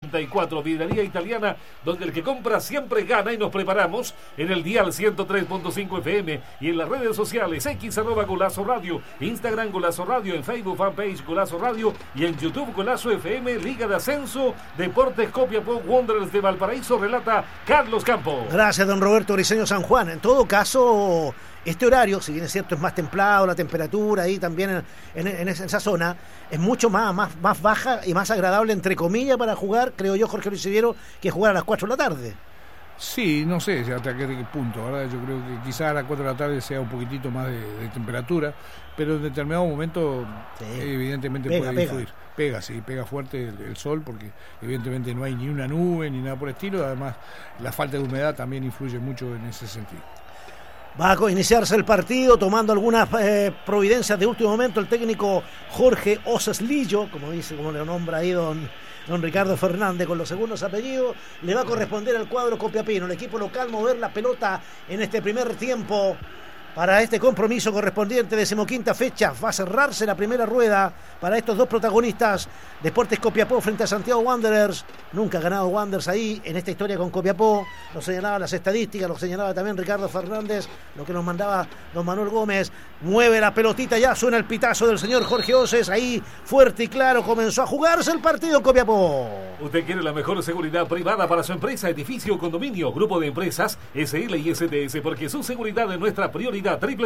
34, vidrería italiana, donde el que compra siempre gana, y nos preparamos en el dial 103.5 FM y en las redes sociales X @Golazo Radio, Instagram Golazo Radio, en Facebook fanpage Golazo Radio y en YouTube Golazo FM, Liga de Ascenso, Deportes Copiapó Wanderers de Valparaíso, relata Carlos Campos. Gracias, don Roberto Briceño San Juan. En todo caso, este horario, si bien es cierto es más templado, la temperatura ahí también en esa zona, es mucho más baja y más agradable, entre comillas, para jugar, creo yo, Jorge Luis Siviero, que jugar a las 4 de la tarde. Sí, no sé hasta qué punto, ¿verdad? Yo creo que quizás a las 4 de la tarde sea un poquitito más de temperatura, pero en determinado momento evidentemente puede influir. Pega fuerte el sol, porque evidentemente no hay ni una nube ni nada por el estilo. Además, la falta de humedad también influye mucho en ese sentido. Va a iniciarse el partido tomando algunas providencias de último momento el técnico Jorge Oseslillo, como le nombra ahí don Ricardo Fernández con los segundos apellidos. Le va a corresponder al cuadro copiapino, el equipo local, mover la pelota en este primer tiempo para este compromiso correspondiente, 15ª fecha. Va a cerrarse la primera rueda para estos dos protagonistas. Deportes Copiapó frente a Santiago Wanderers. Nunca ha ganado Wanderers ahí en esta historia con Copiapó. Lo señalaban las estadísticas, lo señalaba también Ricardo Fernández, lo que nos mandaba don Manuel Gómez. Mueve la pelotita, ya suena el pitazo del señor Jorge Oses. Ahí, fuerte y claro, comenzó a jugarse el partido en Copiapó. ¿Usted quiere la mejor seguridad privada para su empresa, edificio, condominio, grupo de empresas, SL y STS? Porque su seguridad es nuestra prioridad.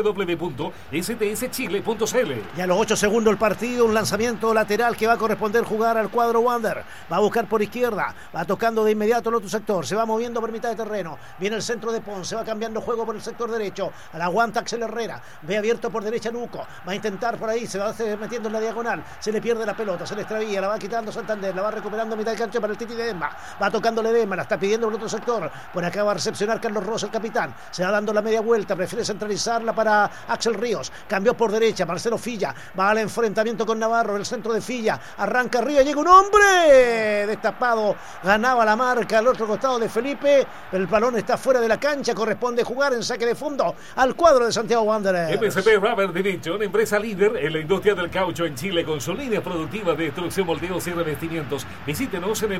www.stschile.cl. Ya a los 8 segundos el partido, un lanzamiento lateral que va a corresponder jugar al cuadro Wander. Va a buscar por izquierda, va tocando de inmediato el otro sector, se va moviendo por mitad de terreno. Viene el centro de Ponce, va cambiando juego por el sector derecho. A la aguanta Axel Herrera, ve abierto por derecha Luco, va a intentar por ahí, se va metiendo en la diagonal, se le pierde la pelota, se le extravía, la va quitando Santander, la va recuperando a mitad de cancha para el Titi Ledesma, va tocando Ledesma, la está pidiendo por otro sector, por acá va a recepcionar Carlos Rosa, el capitán, se va dando la media vuelta, prefiere centralizarla para Axel Ríos, cambió por derecha, Marcelo Filla, va al enfrentamiento con Navarro, el centro de Filla, arranca arriba, llega un hombre destapado, ganaba la marca al otro costado de Felipe, el balón está fuera de la cancha, corresponde jugar en saque de fondo al cuadro de Santiago Wanderers. MCP Rubber Division, empresa líder en la industria del caucho en Chile, con su línea productiva de destrucción, moldeos y revestimientos. Visítenos en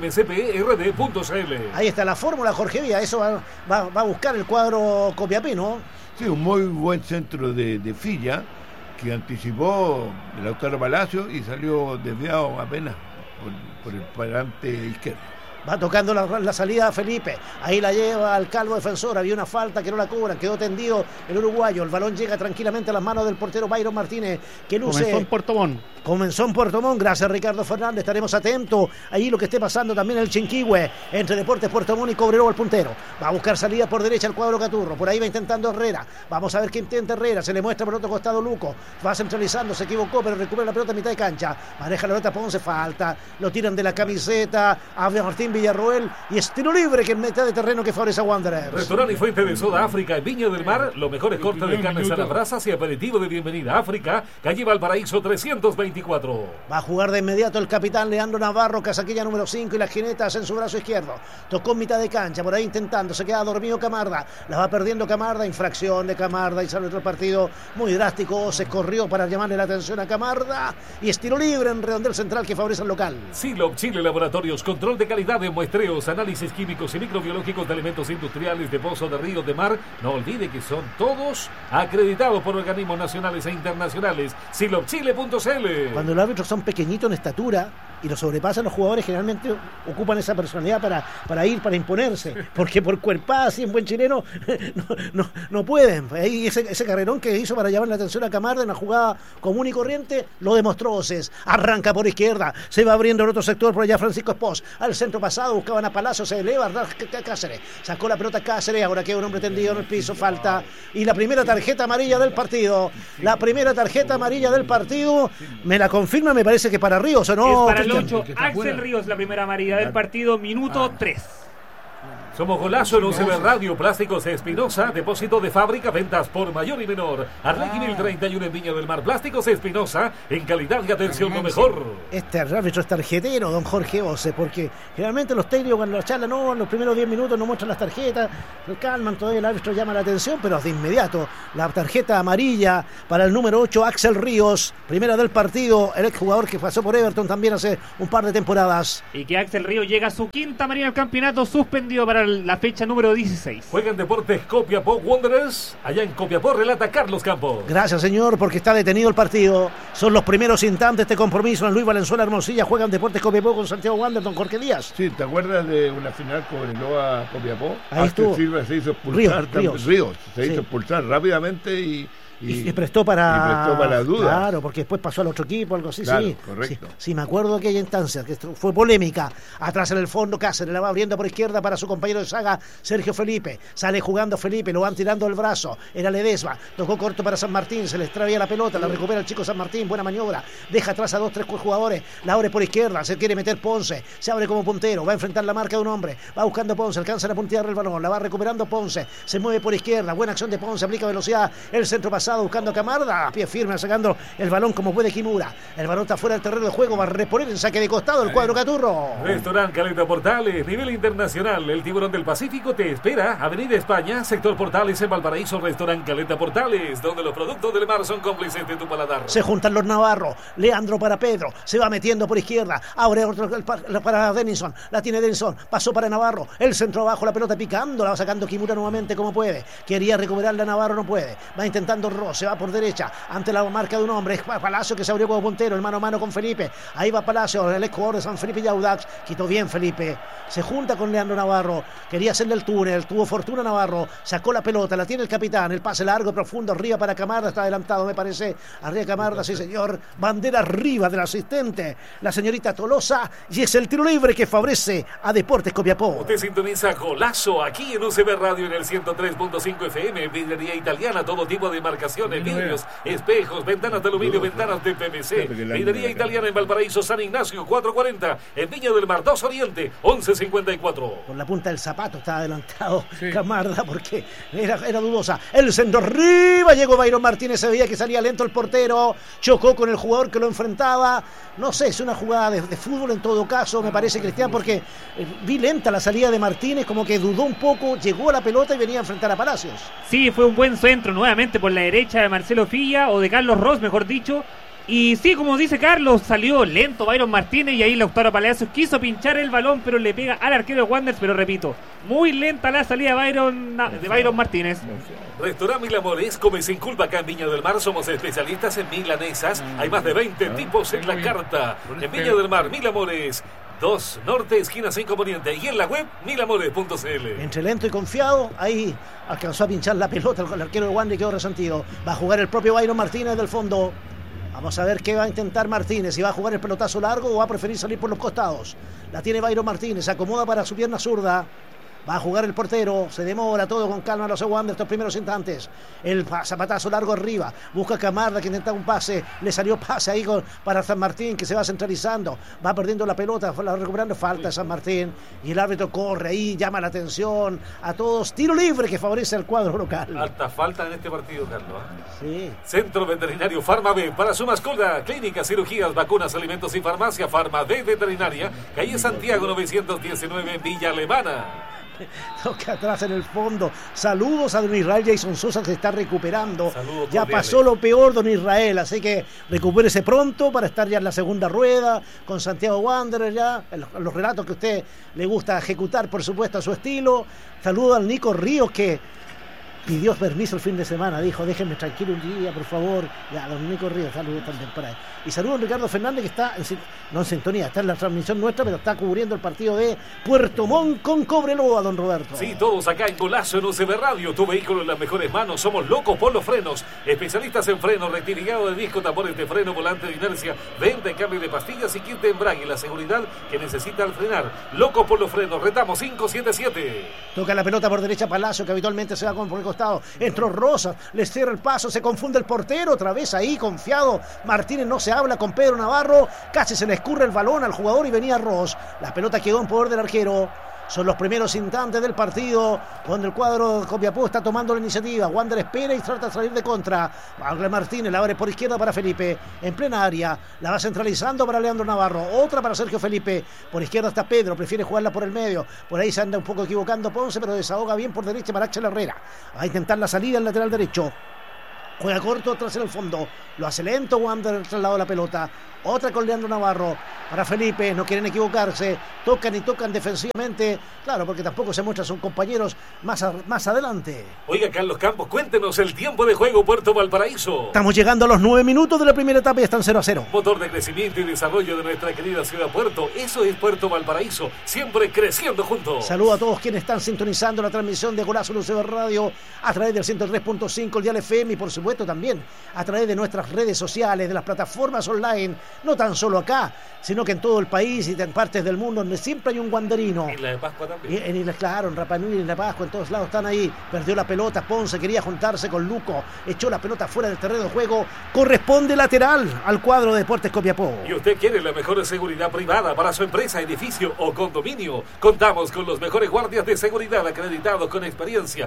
mcprd.cl. Ahí está la fórmula, Jorge Villa, eso va a buscar el cuadro copiapino. Sí, un muy buen centro de Filla, que anticipó el Lautaro Palacio y salió desviado apenas por el parante izquierdo. Va tocando la salida a Felipe. Ahí la lleva al calvo defensor. Había una falta que no la cobran. Quedó tendido el uruguayo. El balón llega tranquilamente a las manos del portero Byron Martínez, que luce. Comenzó en Puerto Montt. Gracias, Ricardo Fernández. Estaremos atentos ahí lo que esté pasando también en el Chinquihue, entre Deportes Puerto Montt y Cobreloa, el puntero. Va a buscar salida por derecha el cuadro Caturro. Por ahí va intentando Herrera. Vamos a ver qué intenta Herrera. Se le muestra por otro costado Luco. Va centralizando. Se equivocó, pero recupera la pelota a mitad de cancha. Maneja la pelota Ponce. Falta. Lo tiran de la camiseta a Martín Villarroel, y es tiro libre que en mitad de terreno que favorece a Wanderers. Restaurante y fuente de soda África en Viña del Mar, los mejores cortes de carnes a las brasas y aperitivo de bienvenida a África, calle Valparaíso 324. Va a jugar de inmediato el capitán Leandro Navarro, casaquilla número 5, y las jinetas en su brazo izquierdo. Tocó en mitad de cancha, por ahí intentando, se queda dormido Camarda, la va perdiendo Camarda, infracción de Camarda y sale otro partido muy drástico. Se corrió para llamarle la atención a Camarda, y es tiro libre en redondel central que favorece al local. Silop Chile Laboratorios, control de calidad de muestreos, análisis químicos y microbiológicos de elementos industriales de pozos, de ríos, de mar. No olvide que son todos acreditados por organismos nacionales e internacionales. silopchile.cl. Cuando los árbitros son pequeñitos en estatura y los sobrepasan, los jugadores generalmente ocupan esa personalidad para imponerse, porque por cuerpada, así en buen chileno, no pueden. Ahí ese carrerón que hizo para llamar la atención a Camarda en una jugada común y corriente, lo demostró Oces. Arranca por izquierda, se va abriendo el otro sector, por allá Francisco Espós, al centro pasado, buscaban a Palacio, se eleva Cáceres, sacó la pelota Cáceres, ahora queda un hombre tendido en el piso, falta, y la primera tarjeta amarilla del partido, me la confirma, me parece que para Ríos, ¿o no? Es para el 8, Axel Ríos, la primera amarilla del partido, minuto 3. Somos Golazo en UCB Radio, Plásticos Espinosa, depósito de fábrica, ventas por mayor y menor. Arregui 1031 en Viña del Mar, Plásticos Espinosa, en calidad y atención lo mejor. Este árbitro es tarjetero, don Jorge Ose, porque generalmente los técnicos cuando la charla en los primeros 10 minutos no muestran las tarjetas, se calman, todavía el árbitro llama la atención, pero de inmediato la tarjeta amarilla para el número 8, Axel Ríos, primera del partido, el exjugador que pasó por Everton también hace un par de temporadas. Y que Axel Ríos llega a su quinta amarilla al campeonato, suspendido para la fecha número 16. Juegan Deportes Copiapó Wanderers. Allá en Copiapó relata Carlos Campos. Gracias, señor, porque está detenido el partido. Son los primeros instantes de este compromiso en Luis Valenzuela Hermosilla. Juegan Deportes Copiapó con Santiago Wanderers, don Jorge Díaz. Sí, ¿te acuerdas de una final Cobreloa Copiapó? Ahí estuvo. Silva se hizo expulsar. Ríos se hizo expulsar rápidamente y prestó para dudas. Claro, porque después pasó al otro equipo, algo así. Claro, sí, correcto. Sí, me acuerdo de aquella instancia, que fue polémica. Atrás en el fondo, Cáceres la va abriendo por izquierda para su compañero de saga, Sergio Felipe. Sale jugando Felipe, lo van tirando el brazo. Era Ledesma, tocó corto para San Martín, se le extravía la pelota, la recupera el chico San Martín, buena maniobra. Deja atrás a 2-3 jugadores, la abre por izquierda, se quiere meter Ponce, se abre como puntero, va a enfrentar la marca de un hombre, va buscando Ponce, alcanza a puntear el balón, la va recuperando Ponce, se mueve por izquierda, buena acción de Ponce, aplica velocidad, el centro pasado buscando a Camarda. A pie firme, sacando el balón como puede Kimura. El balón está fuera del terreno de juego, va a reponer en saque de costado el cuadro Caturro. Restaurant Caleta Portales, nivel internacional. El Tiburón del Pacífico te espera. Avenida España, sector Portales en Valparaíso. Restaurant Caleta Portales, donde los productos del mar son cómplices de tu paladar. Se juntan los Navarro. Leandro para Pedro, se va metiendo por izquierda. Abre otro para Denison. La tiene Denison, pasó para Navarro. El centro abajo, la pelota picando, la va sacando Kimura nuevamente como puede. Quería recuperarla Navarro, no puede. Va intentando Ross, se va por derecha. Ante la marca de un hombre, Palacio que se abrió como puntero, el mano a mano con Felipe, ahí va Palacio, el jugador de San Felipe y Audax, quitó bien Felipe, se junta con Leandro Navarro, quería hacerle el túnel, tuvo fortuna Navarro, sacó la pelota, la tiene el capitán, el pase largo, profundo, arriba para Camarda, está adelantado me parece, arriba Camarda, sí señor, bandera arriba del asistente, la señorita Tolosa, y es el tiro libre que favorece a Deportes Copiapó. Usted sintoniza Golazo aquí en UCB Radio en el 103.5 FM, vidrería italiana, todo tipo de marcaciones, vidrios, espejos, ventanas de aluminio, ventanas de PVC. Vidrería italiana en Valparaíso, San Ignacio, 440. En Viña del Mar, 2 Oriente, 1154. Por la punta del zapato está adelantado Camarda porque era dudosa. El centro arriba, llegó Byron Martínez, se veía que salía lento el portero, chocó con el jugador que lo enfrentaba. No sé, es una jugada de fútbol en todo caso, me parece, Cristian, porque vi lenta la salida de Martínez, como que dudó un poco, llegó a la pelota y venía a enfrentar a Palacios. Sí, fue un buen centro nuevamente por la derecha de Marcelo Filla, o de Carlos Ross, mejor dicho. Y sí, como dice Carlos, salió lento Byron Martínez y ahí Lautaro Palacios quiso pinchar el balón, pero le pega al arquero de Wanderers, pero repito, muy lenta la salida de Byron Martínez. Restaurant Mil Amores, come sin culpa acá en Viña del Mar. Somos especialistas en milanesas. Hay más de 20 tipos en la carta. En Viña del Mar, Mil Amores, 2 Norte, esquina 5 Poniente. Y en la web, milamores.cl. Entre lento y confiado, ahí alcanzó a pinchar la pelota el arquero de Wanderers, quedó resentido. Va a jugar el propio Byron Martínez del fondo. Vamos a ver qué va a intentar Martínez, si va a jugar el pelotazo largo o va a preferir salir por los costados. La tiene Byron Martínez, se acomoda para su pierna zurda. Va a jugar el portero, se demora todo con calma los Wanderers estos primeros instantes. El zapatazo largo arriba, busca Camarda que intenta un pase, le salió pase ahí para San Martín que se va centralizando, va perdiendo la pelota, la recuperando, falta de San Martín y el árbitro corre ahí, llama la atención a todos, tiro libre que favorece al cuadro local. Alta falta en este partido, Carlos. Sí. Centro Veterinario Farma B para su mascota, clínicas, cirugías, vacunas, alimentos y farmacia. Farma B Veterinaria, calle Santiago 919 en Villa Alemana. Toca atrás en el fondo. Saludos a don Israel Jason Sosa que se está recuperando. Saludos ya cordiales. pasó lo peor don Israel, así que recupérese pronto para estar ya en la segunda rueda con Santiago Wanderers ya, los relatos que a usted le gusta ejecutar, por supuesto, a su estilo. Saludos al Nico Ríos que pidió permiso el fin de semana, dijo déjenme tranquilo un día, por favor. Ya, don Nico Ríos, saludos también por ahí. Y saludos a Ricardo Fernández que está no en sintonía, está en la transmisión nuestra, pero está cubriendo el partido de Puerto Montt con Cobreloa, don Roberto. Sí, todos acá en Golazo en UCB Radio, tu vehículo en las mejores manos. Somos locos por los frenos, especialistas en frenos, rectificado de disco, tambores de freno, volante de inercia, venta y cambio de pastillas y kit de embrague, la seguridad que necesita al frenar. Locos por los frenos, retamos 577. Toca la pelota por derecha Palacio, que habitualmente se va por el costado. Entró Rosas, le cierra el paso, se confunde el portero, otra vez ahí confiado. Martínez no se habla con Pedro Navarro, casi se le escurre el balón al jugador y venía Ross. La pelota quedó en poder del arquero. Son los primeros instantes del partido donde el cuadro de Copiapó está tomando la iniciativa. Wander espera y trata de salir de contra. Wagner Martínez la abre por izquierda para Felipe. En plena área. La va centralizando para Leandro Navarro. Otra para Sergio Felipe. Por izquierda está Pedro. Prefiere jugarla por el medio. Por ahí se anda un poco equivocando Ponce, pero desahoga bien por derecha para Axel Herrera. Va a intentar la salida al lateral derecho. Juega corto atrás en el fondo. Lo hace lento Wander trasladado la pelota. Otra con Leandro Navarro para Felipe, no quieren equivocarse, tocan y tocan defensivamente, claro, porque tampoco se muestran sus compañeros más adelante. Oiga, Carlos Campos, cuéntenos el tiempo de juego Puerto Valparaíso. Estamos llegando a los 9 minutos de la primera etapa y están 0-0. Motor de crecimiento y desarrollo de nuestra querida ciudad Puerto, eso es Puerto Valparaíso, siempre creciendo juntos. Saludo a todos quienes están sintonizando la transmisión de Golazo UCB Radio a través del 103.5, el dial FM y por supuesto también a través de nuestras redes sociales, de las plataformas online. No tan solo acá, sino que en todo el país y en partes del mundo donde siempre hay un wanderino. En la de Pascua también. Claro, en Rapa Nui, en la Pascua, en todos lados están ahí. Perdió la pelota, Ponce quería juntarse con Luco, echó la pelota fuera del terreno de juego. Corresponde lateral al cuadro de Deportes Copiapó. ¿Y usted quiere la mejor seguridad privada para su empresa, edificio o condominio? Contamos con los mejores guardias de seguridad acreditados con experiencia.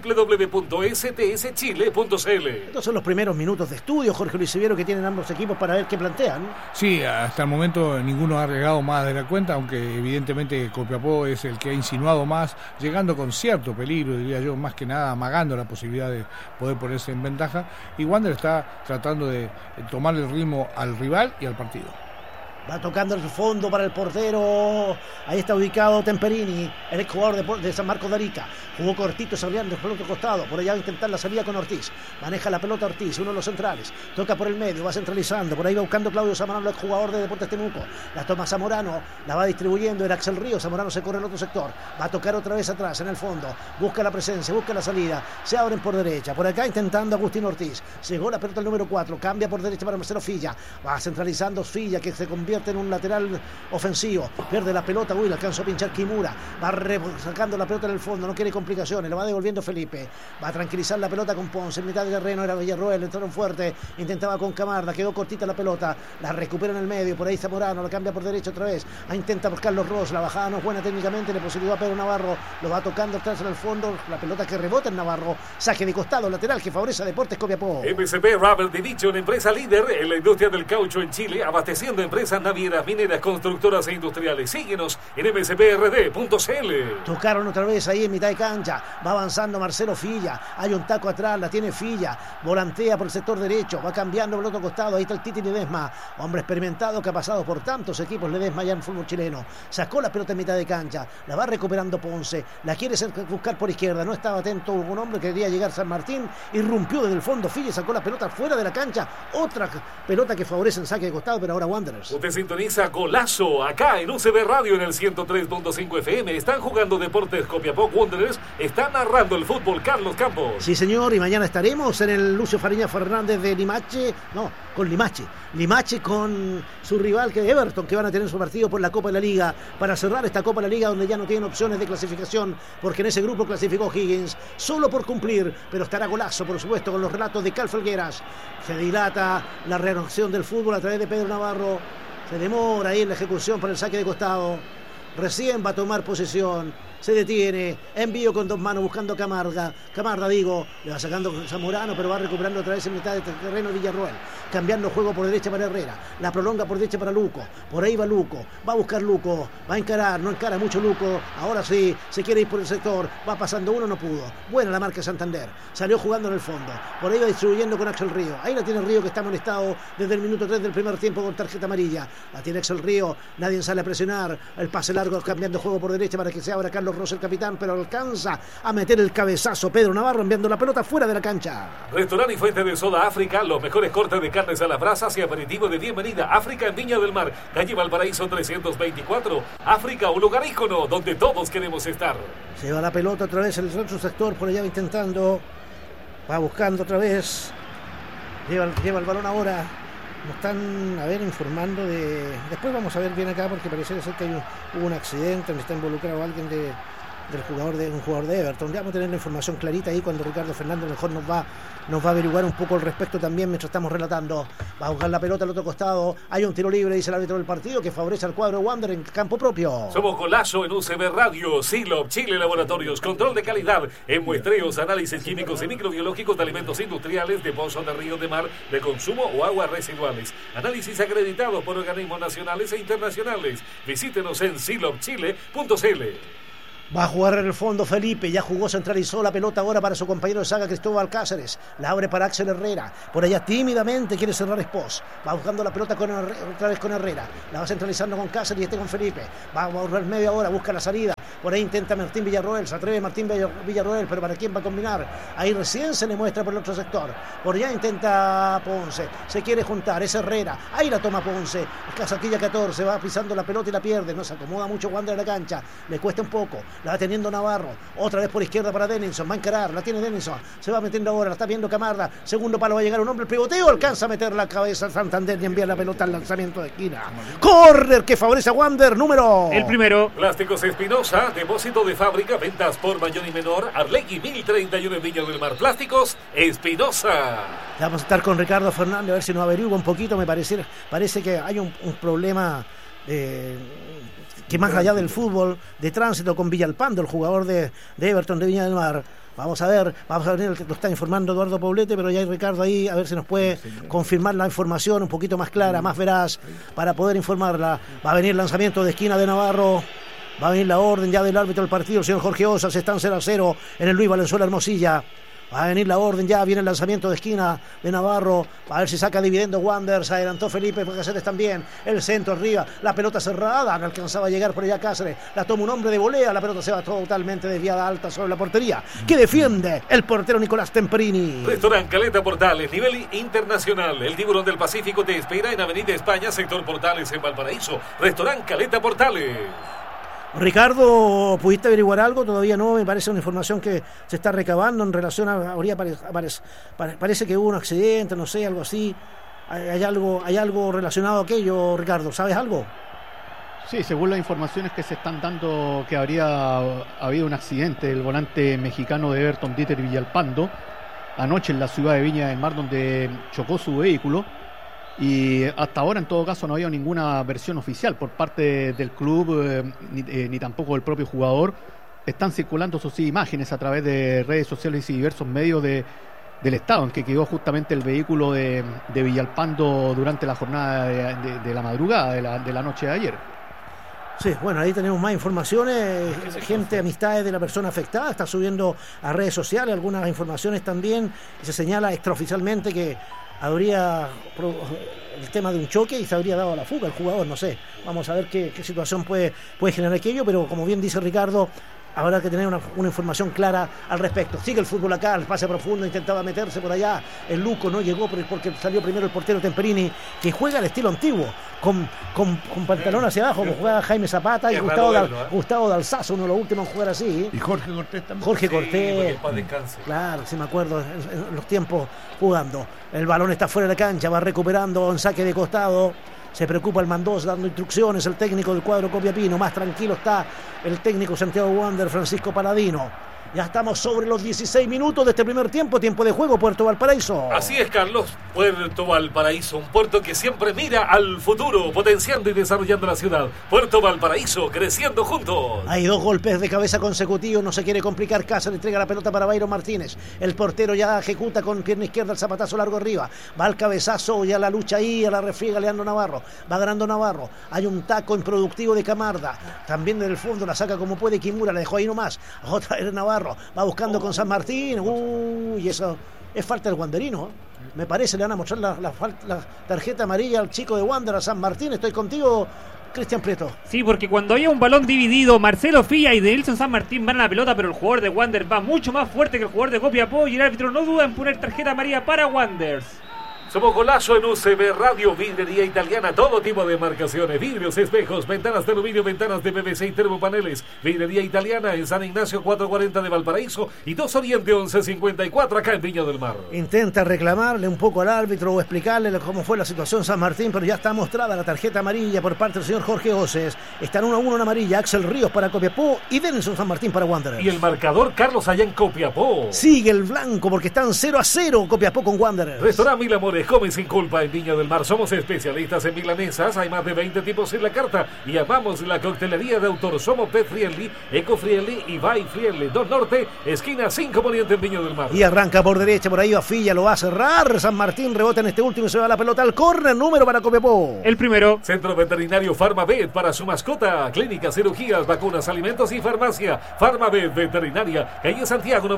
www.stschile.cl. Estos son los primeros minutos de estudio, Jorge Luis Siviero, que tienen ambos equipos para ver qué plantean. Sí, hasta el momento ninguno ha arriesgado más de la cuenta, aunque evidentemente Copiapó es el que ha insinuado más, llegando con cierto peligro, diría yo, más que nada amagando la posibilidad de poder ponerse en ventaja. Y Wander está tratando de tomar el ritmo al rival y al partido. Va tocando el fondo para el portero. Ahí está ubicado Temperini, el ex jugador de San Marcos de Arica. Jugó cortito, saliendo por el otro costado. Por allá va a intentar la salida con Ortiz. Maneja la pelota Ortiz, uno de los centrales. Toca por el medio, va centralizando. Por ahí va buscando Claudio Zamorano, el ex jugador de Deportes Temuco. La toma Zamorano, la va distribuyendo. Era Axel Río. Zamorano se corre al otro sector. Va a tocar otra vez atrás, en el fondo. Busca la presencia, busca la salida. Se abren por derecha. Por acá intentando Agustín Ortiz. Llegó la pelota el número 4. Cambia por derecha para Marcelo Filla. Va centralizando Filla, que se convierte en un lateral ofensivo. Pierde la pelota. Uy, le alcanzó a pinchar Kimura. Va sacando la pelota en el fondo. No quiere complicaciones. Lo va devolviendo Felipe. Va a tranquilizar la pelota con Ponce. En mitad del terreno era Villarroel. Entraron fuerte. Intentaba con Camarda. Quedó cortita la pelota. La recupera en el medio. Por ahí Zamorano. La cambia por derecha otra vez. Intenta por Carlos Ross. La bajada no es buena técnicamente. Le posibilitó a Pedro Navarro. Lo va tocando atrás en el fondo. La pelota que rebota en Navarro. Saque de costado lateral que favorece a Deportes Copiapó. MSP Rubber Division, empresa líder en la industria del caucho en Chile, abasteciendo empresas navieras, mineras, constructoras e industriales. Síguenos en msprd.cl. Tocaron otra vez ahí en mitad de cancha. Va avanzando Marcelo Filla. Hay un taco atrás, la tiene Filla. Volantea por el sector derecho. Va cambiando por el otro costado. Ahí está el Titi Ledesma. Hombre experimentado que ha pasado por tantos equipos Ledesma ya en el fútbol chileno. Sacó la pelota en mitad de cancha. La va recuperando Ponce. La quiere buscar por izquierda. No estaba atento un hombre que quería llegar San Martín. Irrumpió desde el fondo. Filla sacó la pelota fuera de la cancha. Otra pelota que favorece en saque de costado, pero ahora Wanderers. Usted sintoniza Golazo acá en UCB Radio en el 103.5 FM. Están jugando Deportes Copiapó. Wanderers está narrando el fútbol Carlos Campos. Sí, señor, y mañana estaremos en el Lucio Fariña Fernández de Limache. No, con Limache. Limache con su rival que Everton, que van a tener su partido por la Copa de la Liga para cerrar esta Copa de la Liga donde ya no tienen opciones de clasificación, porque en ese grupo clasificó Higgins solo por cumplir, pero estará Golazo, por supuesto, con los relatos de Cal Felgueras. Se dilata la reacción del fútbol a través de Pedro Navarro. Se demora ahí en la ejecución para el saque de costado. Recién va a tomar posesión. Se detiene, envío con dos manos buscando a Camarda, le va sacando Zamorano, pero va recuperando otra vez en mitad de terreno Villarroel, cambiando juego por derecha para Herrera, la prolonga por derecha para Luco, por ahí va Luco, va a buscar Luco, va a encarar, no encara mucho Luco, ahora sí, se quiere ir por el sector, va pasando uno, no pudo, buena la marca Santander, salió jugando en el fondo, por ahí va distribuyendo con Axel Río, ahí la tiene Río que está amonestado desde el minuto 3 del primer tiempo con tarjeta amarilla, la tiene Axel Río, nadie sale a presionar, el pase largo cambiando juego por derecha para que se abra Carlos Ross, el capitán, pero alcanza a meter el cabezazo Pedro Navarro enviando la pelota fuera de la cancha. Restaurante y fuente de soda África, los mejores cortes de carnes a las brasas y aperitivo de bienvenida. África en Viña del Mar, calle Valparaíso 324. África, un lugar ícono donde todos queremos estar. Se va la pelota otra vez en el otro sector, por allá intentando, va buscando otra vez, lleva el balón ahora. Nos están, informando de... Después vamos a ver bien acá porque parece ser que hubo un accidente donde está involucrado alguien de un jugador de Everton. Ya vamos a tener la información clarita ahí cuando Ricardo Fernández mejor nos va a averiguar un poco al respecto también mientras estamos relatando. Va a buscar la pelota al otro costado. Hay un tiro libre, dice el árbitro del partido, que favorece al cuadro Wander en campo propio. Somos Golazo en UCB Radio, Silop, Chile Laboratorios, control de calidad en muestreos, análisis químicos y microbiológicos de alimentos industriales, de pozos de ríos de mar, de consumo o aguas residuales. Análisis acreditados por organismos nacionales e internacionales. Visítenos en silopchile.cl. Va a jugar en el fondo Felipe, ya jugó, centralizó la pelota ahora para su compañero de saga Cristóbal Cáceres, la abre para Axel Herrera, por allá tímidamente quiere cerrar Espós, va buscando la pelota otra vez con Herrera, la va centralizando con Cáceres y con Felipe, va a borrar media hora, busca la salida, por ahí intenta Martín Villarroel, se atreve Martín Villarroel, pero ¿para quién va a combinar? Ahí recién se le muestra por el otro sector, por allá intenta Ponce, se quiere juntar, es Herrera, ahí la toma Ponce, Casaquilla 14, va pisando la pelota y la pierde, no se acomoda mucho Wander en la cancha, le cuesta un poco. La va teniendo Navarro, otra vez por izquierda para Denilson, va a encarar, la tiene Denilson, se va metiendo ahora, la está viendo Camarda, segundo palo va a llegar un hombre, el pivoteo, alcanza a meter la cabeza al Santander y envía la pelota al lanzamiento de esquina. Córner que favorece a Wander, número... El primero. Plásticos Espinosa, depósito de fábrica, ventas por mayor y menor, Arlegui 1031 en Viña del Mar. Plásticos Espinosa. Vamos a estar con Ricardo Fernández a ver si nos averigua un poquito, parece que hay un problema... que más allá del fútbol de tránsito con Villalpando, el jugador de Everton de Viña del Mar. Vamos a ver, lo está informando Eduardo Poblete, pero ya hay Ricardo ahí, a ver si nos puede confirmar la información un poquito más clara, más veraz, para poder informarla. Va a venir el lanzamiento de esquina de Navarro, va a venir la orden ya del árbitro del partido, el señor Jorge Osas, están 0-0 en el Luis Valenzuela Hermosilla. Va a venir la orden, ya viene el lanzamiento de esquina de Navarro, a ver si saca dividendo Wander, se adelantó Felipe Cáceres también, el centro arriba, la pelota cerrada, no alcanzaba a llegar por allá Cáceres, la toma un hombre de volea, la pelota se va totalmente desviada alta sobre la portería, que defiende el portero Nicolás Temprini. Restaurant Caleta Portales, nivel internacional, el Tiburón del Pacífico te espera en Avenida España, sector Portales en Valparaíso. Restaurant Caleta Portales. Ricardo, ¿pudiste averiguar algo? Todavía no, me parece una información que se está recabando en relación parece que hubo un accidente, no sé, algo así. ¿Hay algo relacionado a aquello, Ricardo? ¿Sabes algo? Sí, según las informaciones que se están dando, que habría habido un accidente del volante mexicano de Everton, Dieter Villalpando, anoche en la ciudad de Viña del Mar, donde chocó su vehículo. Y hasta ahora en todo caso no había ninguna versión oficial por parte del club ni tampoco del propio jugador. Están circulando, eso sí, imágenes a través de redes sociales y diversos medios del estado en que quedó justamente el vehículo de Villalpando durante la jornada de la madrugada de la noche de ayer. Sí, bueno, ahí tenemos más informaciones, gente, amistades de la persona afectada, está subiendo a redes sociales algunas informaciones también, y se señala extraoficialmente que habría el tema de un choque y se habría dado a la fuga el jugador, no sé, vamos a ver qué situación puede generar aquello, pero como bien dice Ricardo, habrá que tener una información clara al respecto. Sigue el fútbol acá, el pase profundo, intentaba meterse por allá, el Luco no llegó porque salió primero el portero Temperini, que juega al estilo antiguo, con pantalón hacia abajo, como jugaba Jaime Zapata y Gustavo Dalsazo, uno de los últimos en jugar así. Y Jorge Cortés también. Jorge Cortés, descanse. Claro, sí me acuerdo, en los tiempos jugando. El balón está fuera de la cancha, va recuperando en saque de costado. Se preocupa el Mandós dando instrucciones, el técnico del cuadro Copiapino. Más tranquilo está el técnico Santiago Wander, Francisco Paladino. Ya estamos sobre los 16 minutos de este primer tiempo de juego, Puerto Valparaíso. Así es, Carlos, Puerto Valparaíso, un puerto que siempre mira al futuro, potenciando y desarrollando la ciudad. Puerto Valparaíso, creciendo juntos. Hay 2 golpes de cabeza consecutivos, no se quiere complicar, Casa le entrega la pelota para Byron Martínez. El portero ya ejecuta con pierna izquierda el zapatazo largo arriba. Va al cabezazo, ya la lucha ahí, a la refriega Leandro Navarro. Va ganando Navarro. Hay un taco improductivo de Camarda. También desde el fondo la saca como puede Kimura, la dejó ahí nomás. Otra vez Navarro. Va buscando con San Martín. Y eso es falta del wanderino. Me parece, le van a mostrar la tarjeta amarilla al chico de Wander, a San Martín. Estoy contigo, Cristian Prieto. Sí, porque cuando había un balón dividido, Marcelo Filla y Denilson San Martín van a la pelota, pero el jugador de Wander va mucho más fuerte que el jugador de Copiapó y el árbitro no duda en poner tarjeta amarilla para Wanderers. Somos Golazo en UCB Radio, vidrería italiana, todo tipo de marcaciones, vidrios, espejos, ventanas de aluminio, ventanas de PVC y termopaneles. Vidrería italiana en San Ignacio 440 de Valparaíso y 2 Oriente 1154 acá en Viña del Mar. Intenta reclamarle un poco al árbitro o explicarle cómo fue la situación San Martín, pero ya está mostrada la tarjeta amarilla por parte del señor Jorge Oces. Están 1-1 en amarilla, Axel Ríos para Copiapó y Denilson San Martín para Wanderers. Y el marcador, Carlos, allá en Copiapó. Sigue el blanco porque están 0-0 Copiapó con Wanderers. Restaurante Mil Amores, come sin culpa en Viña del Mar. Somos especialistas en milanesas, hay más de 20 tipos en la carta y amamos la coctelería de autor. Somos Pet Friendly, Eco Friendly y By Friendly. 2 Norte, esquina 5 Poniente en Viña del Mar. Y arranca por derecha, por ahí va Filla, lo va a cerrar. San Martín rebota en este último y se va la pelota al córner. Número para Copiapó. El primero. Centro Veterinario Farmavet para su mascota. Clínicas, cirugías, vacunas, alimentos y farmacia. Farmavet Veterinaria, calle Santiago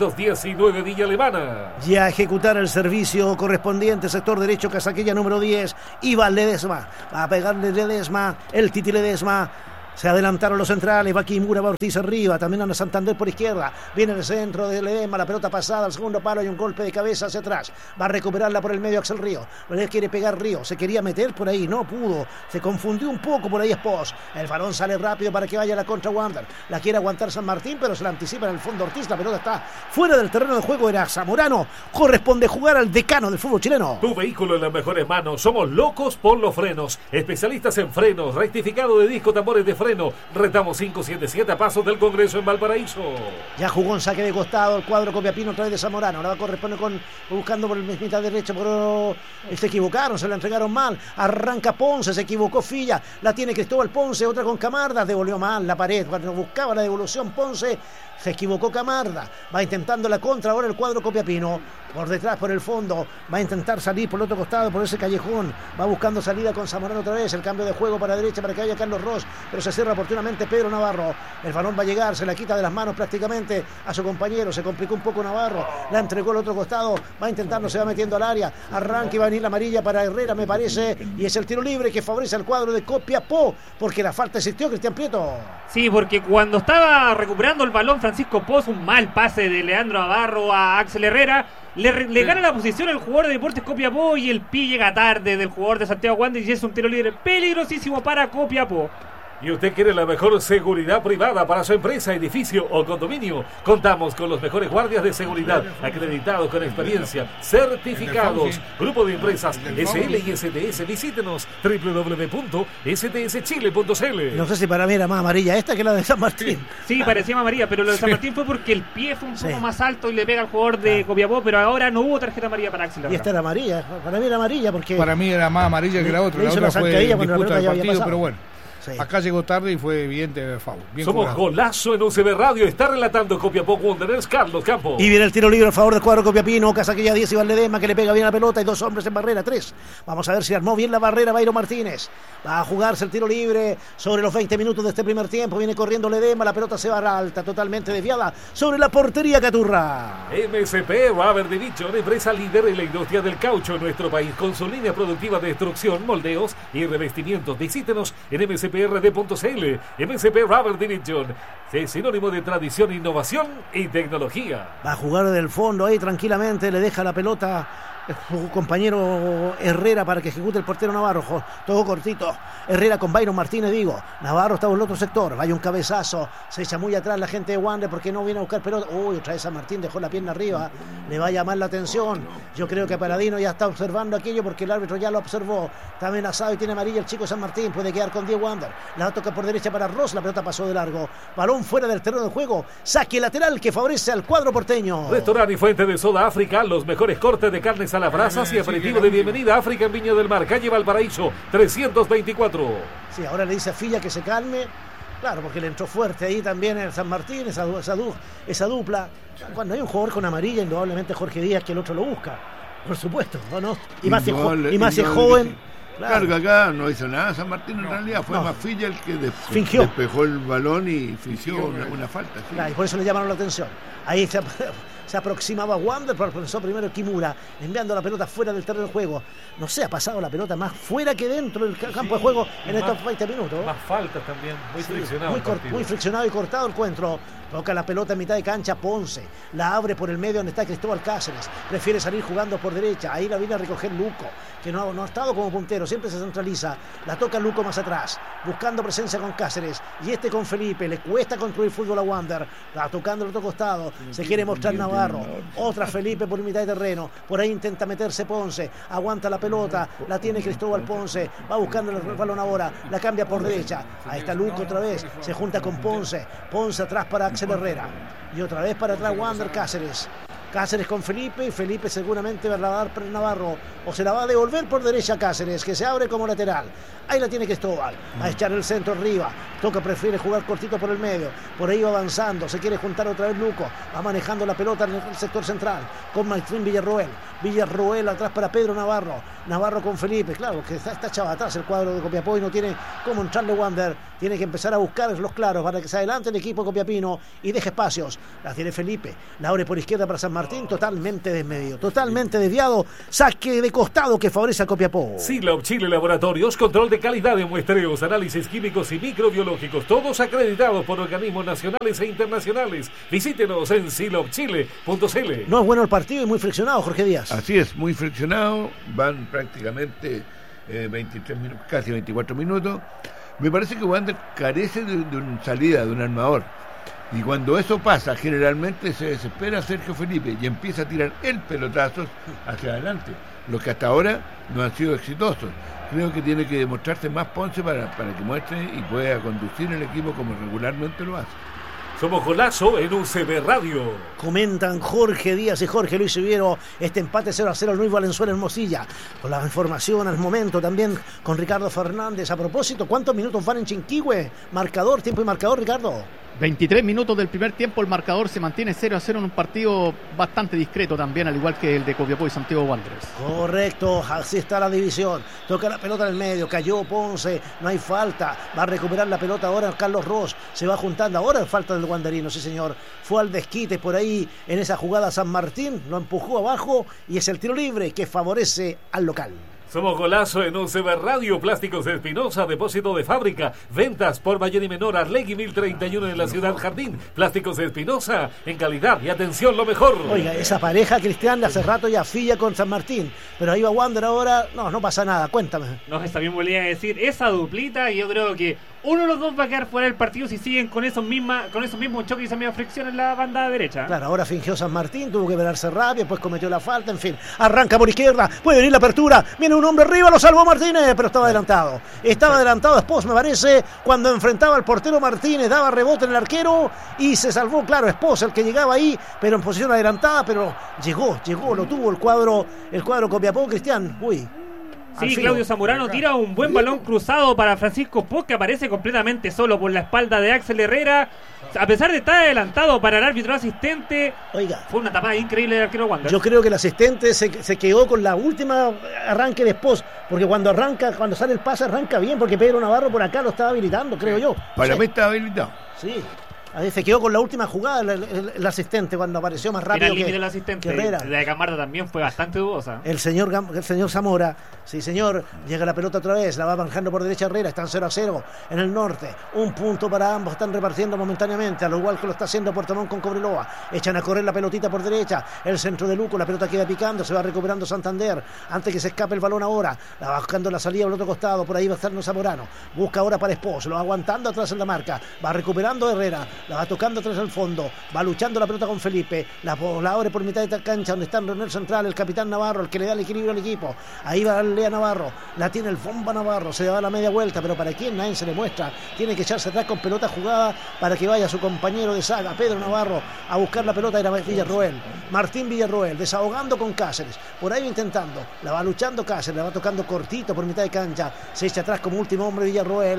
919 Villa Alemana. Ya a ejecutar el servicio correspondiente, sector derecho, Casaquilla número 10. Iván Ledesma. Va a pegarle Ledesma, el Titi Ledesma. Se adelantaron los centrales, va Kimura, va Ortiz arriba, también anda Santander por izquierda, viene el centro de Ledesma, la pelota pasada al segundo palo, hay un golpe de cabeza hacia atrás, va a recuperarla por el medio Axel Río, él quiere pegar Río, se quería meter por ahí, no pudo, se confundió un poco por ahí Espos, el balón sale rápido para que vaya la contra Wander, la quiere aguantar San Martín, pero se la anticipa en el fondo Ortiz, la pelota está fuera del terreno de juego, era Zamorano, corresponde jugar al decano del fútbol chileno. Tu vehículo en las mejores manos, somos locos por los frenos, especialistas en frenos, rectificado de disco, tambores de freno, retamos 577 a pasos del Congreso en Valparaíso. Ya jugó en saque de costado el cuadro Copiapino a través de Zamorano, ahora va a corresponder buscando por el mitad derecha, pero se equivocaron, se la entregaron mal, arranca Ponce, se equivocó Filla, la tiene Cristóbal Ponce, otra con Camarda, devolvió mal la pared, cuando buscaba la devolución Ponce, se equivocó Camarda, va intentando la contra ahora el cuadro Copiapino, por detrás, por el fondo, va a intentar salir por el otro costado, por ese callejón, va buscando salida con Zamorano otra vez, el cambio de juego para derecha para que haya Carlos Ross, pero se cierra oportunamente Pedro Navarro, el balón va a llegar, se la quita de las manos prácticamente a su compañero, se complicó un poco Navarro, la entregó al otro costado, va intentando, se va metiendo al área, arranca y va a venir la amarilla para Herrera me parece, y es el tiro libre que favorece al cuadro de Copiapó, porque la falta existió, Cristian Prieto. Sí, porque cuando estaba recuperando el balón Francisco Poz, un mal pase de Leandro Navarro a Axel Herrera, le gana la posición al jugador de Deportes Copiapó y el pie llega tarde del jugador de Santiago Wanderers y es un tiro libre peligrosísimo para Copiapó. ¿Y usted quiere la mejor seguridad privada para su empresa, edificio o condominio? Contamos con los mejores guardias de seguridad, acreditados con experiencia, certificados. Grupo de empresas SL y STS. Visítenos www.stschile.cl. No sé si para mí era más amarilla esta que la de San Martín. Sí, parecía más amarilla, pero lo de San Martín fue porque el pie fue un poco más alto y le pega al jugador de Copiapó, pero ahora no hubo tarjeta amarilla para Axel. Y esta era amarilla, para mí era amarilla porque... Para mí era más amarilla que la otra fue en disputa del partido, pero bueno. Sí. Acá llegó tarde y fue evidente foul. Somos cobrado. Golazo en UCB Radio. Está relatando Copiapó Wanderers, Carlos Campos. Y viene el tiro libre a favor del cuadro Copiapino. Casaquilla 10 y Ledesma que le pega bien la pelota. Y 2 hombres en barrera, 3. Vamos a ver si armó bien la barrera Bayro Martínez. Va a jugarse el tiro libre sobre los 20 minutos de este primer tiempo. Viene corriendo Ledesma. La pelota se va alta, totalmente desviada sobre la portería Caturra. MSP Rubber Division, empresa líder en la industria del caucho en nuestro país. Con su línea productiva de extrusión, moldeos y revestimientos. Visítenos en MSP rd.cl. MSP Rubber Division es sinónimo de tradición, innovación y tecnología. Va a jugar del fondo ahí tranquilamente, le deja la pelota su compañero Herrera para que ejecute el portero Navarro, todo cortito. Herrera con Byron Martínez, digo. Navarro está en el otro sector, vaya un cabezazo, se echa muy atrás la gente de Wander porque no viene a buscar pelota. Uy, otra vez San Martín dejó la pierna arriba, le va a llamar la atención. Yo creo que Paladino ya está observando aquello porque el árbitro ya lo observó. Está amenazado y tiene amarilla el chico San Martín, puede quedar con 10 Wander. La toca por derecha para Ross, la pelota pasó de largo. Balón fuera del terreno de juego, saque lateral que favorece al cuadro porteño. Restaurante y fuente de soda África, los mejores cortes de carnes a las brasas y aperitivo de bienvenida a África en Viña del Mar, calle Valparaíso 324. Sí, ahora le dice a Filla que se calme. Claro, porque le entró fuerte ahí también el San Martín, esa dupla. Cuando hay un jugador con amarilla, indudablemente Jorge Díaz, que el otro lo busca, por supuesto, ¿o no? Y más si es joven. Claro que acá no hizo nada San Martín, en realidad fue más Filla el que despejó el balón y fingió una falta. Sí. Claro, y por eso le llamaron la atención. Ahí se aproximaba Wander, pero pensó primero Kimura, enviando la pelota fuera del terreno de juego. No sé, ha pasado la pelota más fuera que dentro del campo de juego en estos 20 minutos. Más faltas también, muy friccionado. Muy friccionado y cortado el encuentro. Toca la pelota en mitad de cancha Ponce, la abre por el medio donde está Cristóbal Cáceres, prefiere salir jugando por derecha, ahí la viene a recoger Luco, que no ha estado como puntero, siempre se centraliza, la toca Luco más atrás, buscando presencia con Cáceres, y con Felipe, le cuesta construir fútbol a Wander, va tocando el otro costado, se quiere mostrar Navarro, otra Felipe por mitad de terreno, por ahí intenta meterse Ponce, aguanta la pelota, la tiene Cristóbal Ponce, va buscando el balón ahora, la cambia por derecha, ahí está Luco otra vez, se junta con Ponce atrás para Axel Herrera, y otra vez para atrás Wander Cáceres con Felipe, y Felipe seguramente va a dar para Navarro, o se la va a devolver por derecha Cáceres, que se abre como lateral. Ahí la tiene Cristóbal, a echar el centro arriba, prefiere jugar cortito por el medio, por ahí va avanzando, se quiere juntar otra vez Luco, va manejando la pelota en el sector central, con Martín Villarroel atrás para Pedro Navarro con Felipe, claro, que está echado atrás el cuadro de Copiapó y no tiene cómo entrarle Wander, tiene que empezar a buscar los claros para que se adelante el equipo copiapino y deje espacios, la tiene Felipe, la abre por izquierda para San Martín, totalmente desmedido, totalmente desviado, saque de costado que favorece a Copiapó. Silop Chile Laboratorios, control de calidad de muestreos, análisis químicos y microbiológicos, todos acreditados por organismos nacionales e internacionales. Visítenos en silopchile.cl. No es bueno el partido y muy friccionado, Jorge Díaz. Así es, muy friccionado, van prácticamente 23 minutos, casi 24 minutos. Me parece que Wander carece de una salida, de un armador. Y cuando eso pasa, generalmente se desespera Sergio Felipe y empieza a tirar el pelotazos hacia adelante, los que hasta ahora no han sido exitosos. Creo que tiene que demostrarse más Ponce para que muestre y pueda conducir el equipo como regularmente lo hace. Somos Golazo en UCB Radio. Comentan Jorge Díaz y Jorge Luis Siviero este empate 0-0 Luis Valenzuela Hermosilla. Con la información al momento también con Ricardo Fernández. A propósito, ¿cuántos minutos van en Chinquihue? Marcador, tiempo y marcador, Ricardo. 23 minutos del primer tiempo, el marcador se mantiene 0-0 en un partido bastante discreto también, al igual que el de Copiapó y Santiago Wanderers. Correcto, así está la división. Toca la pelota en el medio, cayó Ponce, no hay falta. Va a recuperar la pelota ahora Carlos Ross, se va juntando. Ahora es falta del wanderino, sí señor. Fue al desquite por ahí en esa jugada San Martín, lo empujó abajo y es el tiro libre que favorece al local. Somos Golazo en UCB Radio. Plásticos de Espinosa, depósito de fábrica, ventas por mayor y menor. Arlegui 1031 en la ciudad Jardín. Plásticos de Espinosa, en calidad y atención lo mejor. Oiga, esa pareja Cristian hace rato ya filla con San Martín, pero ahí va Wander ahora. No pasa nada, cuéntame. No, está bien, volví a decir, esa duplita, y yo creo que uno de los dos va a quedar fuera del partido si siguen con esos mismos choques y esa misma fricción en la banda derecha. Claro, ahora fingió San Martín, tuvo que verarse rápido, después cometió la falta, en fin. Arranca por izquierda, puede venir la apertura, viene un hombre arriba, lo salvó Martínez, pero estaba adelantado. Estaba adelantado Espos, me parece, cuando enfrentaba al portero Martínez, daba rebote en el arquero y se salvó, claro, Espos, el que llegaba ahí, pero en posición adelantada, pero llegó, lo tuvo el cuadro Copiapó, Cristian, uy. Sí, Claudio Zamorano tira un buen balón cruzado para Francisco Poz, que aparece completamente solo por la espalda de Axel Herrera. A pesar de estar adelantado para el árbitro asistente, oiga, fue una tapada increíble del arquero Wander. Yo creo que el asistente se quedó con la última arranque de Espos, porque cuando sale el pase arranca bien, porque Pedro Navarro por acá lo estaba habilitando, creo yo. Para mí estaba habilitado. Sí. Ahí se quedó con la última jugada el asistente cuando apareció más rápido que el asistente. Herrera. La de Camarda también fue bastante dudosa. El señor Zamora, sí señor, llega la pelota otra vez, la va manejando por derecha Herrera, están 0-0 en el norte, un punto para ambos, están repartiendo momentáneamente, al igual que lo está haciendo Puerto Montt con Cobreloa, echan a correr la pelotita por derecha, el centro de Luco, la pelota queda picando, se va recuperando Santander, antes que se escape el balón ahora, la va buscando la salida al otro costado, por ahí va a estar Zamorano, busca ahora para Espos, lo va aguantando atrás en la marca, va recuperando Herrera, la va tocando atrás al fondo, va luchando la pelota con Felipe, la abre por mitad de cancha donde está en el central el capitán Navarro, el que le da el equilibrio al equipo, ahí va Lea Navarro, la tiene el Fomba Navarro, se da la media vuelta, pero para quién nadie se le muestra, tiene que echarse atrás con pelota jugada para que vaya su compañero de saga, Pedro Navarro, a buscar la pelota, era Villarroel, Martín Villarroel, desahogando con Cáceres, por ahí intentando, la va luchando Cáceres, la va tocando cortito por mitad de cancha, se echa atrás como último hombre Villarroel,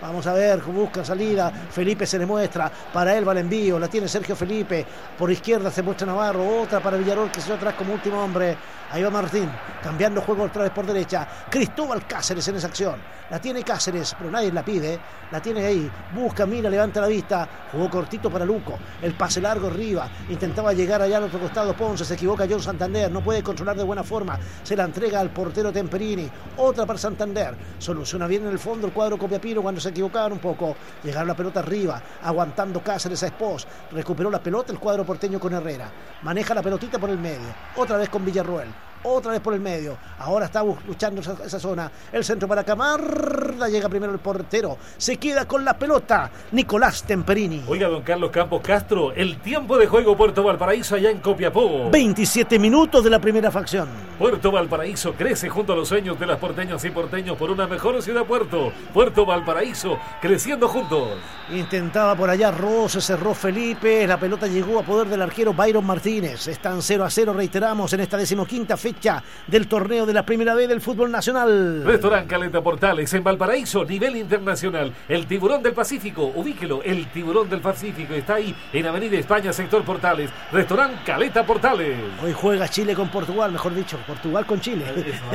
Vamos a ver, busca salida. Felipe se le muestra. Para él va el envío. La tiene Sergio Felipe. Por izquierda se muestra Navarro. Otra para Villarroel que se va atrás como último hombre. Ahí va Martín. Cambiando juego otra vez por derecha. Cristóbal Cáceres en esa acción. La tiene Cáceres, pero nadie la pide. La tiene ahí. Busca, mira, levanta la vista. Jugó cortito para Luco. El pase largo arriba. Intentaba llegar allá al otro costado Ponce. Se equivoca John Santander. No puede controlar de buena forma. Se la entrega al portero Temperini. Otra para Santander. Soluciona bien en el fondo el cuadro Copiapino cuando se equivocaron un poco. Llegaron la pelota arriba. Aguantando Cáceres a Espós. Recuperó la pelota el cuadro porteño con Herrera. Maneja la pelotita por el medio. Otra vez con Villarroel. Otra vez por el medio. Ahora está luchando esa zona. El centro para Camarda. Llega primero el portero. Se queda con la pelota Nicolás Temperini. Oiga, don Carlos Campos Castro, el tiempo de juego Puerto Valparaíso allá en Copiapó. 27 minutos de la primera facción. Puerto Valparaíso crece junto a los sueños de las porteñas y porteños por una mejor ciudad Puerto. Puerto Valparaíso creciendo juntos. Intentaba por allá se cerró Felipe. La pelota llegó a poder del arquero Byron Martínez. Están 0-0, reiteramos, en esta 15ª fecha del torneo de la Primera B del fútbol nacional. Restaurant Caleta Portales en Valparaíso, nivel internacional. El Tiburón del Pacífico, ubíquelo, el Tiburón del Pacífico está ahí en Avenida España, sector Portales. Restaurant Caleta Portales. Hoy juega Chile con Portugal, mejor dicho, Portugal con Chile.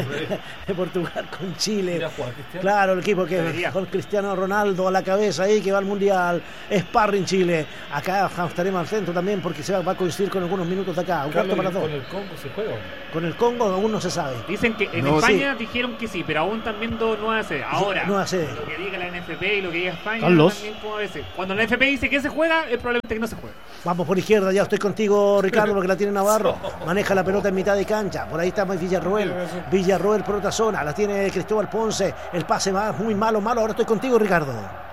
Portugal con Chile. Claro, el equipo que con Cristiano Ronaldo a la cabeza ahí, que va al Mundial. Sparring Chile. Acá estaremos al centro también porque se va a coincidir con algunos minutos de acá. Un cuarto para dos. ¿Con el Congo se juega? Con el Congo aún no se sabe. Dicen que en España dijeron que sí, pero aún están viendo nueva sede. Ahora, nueva sede. Lo que diga la NFP y lo que diga España Carlos. también como a veces. Cuando la NFP dice que se juega, es probablemente que no se juegue. Vamos por izquierda, ya estoy contigo, Ricardo, porque la tiene Navarro. Maneja la pelota en mitad de cancha. Por ahí está Villarroel. Villarroel por otra zona. La tiene Cristóbal Ponce. El pase muy malo. Ahora estoy contigo, Ricardo.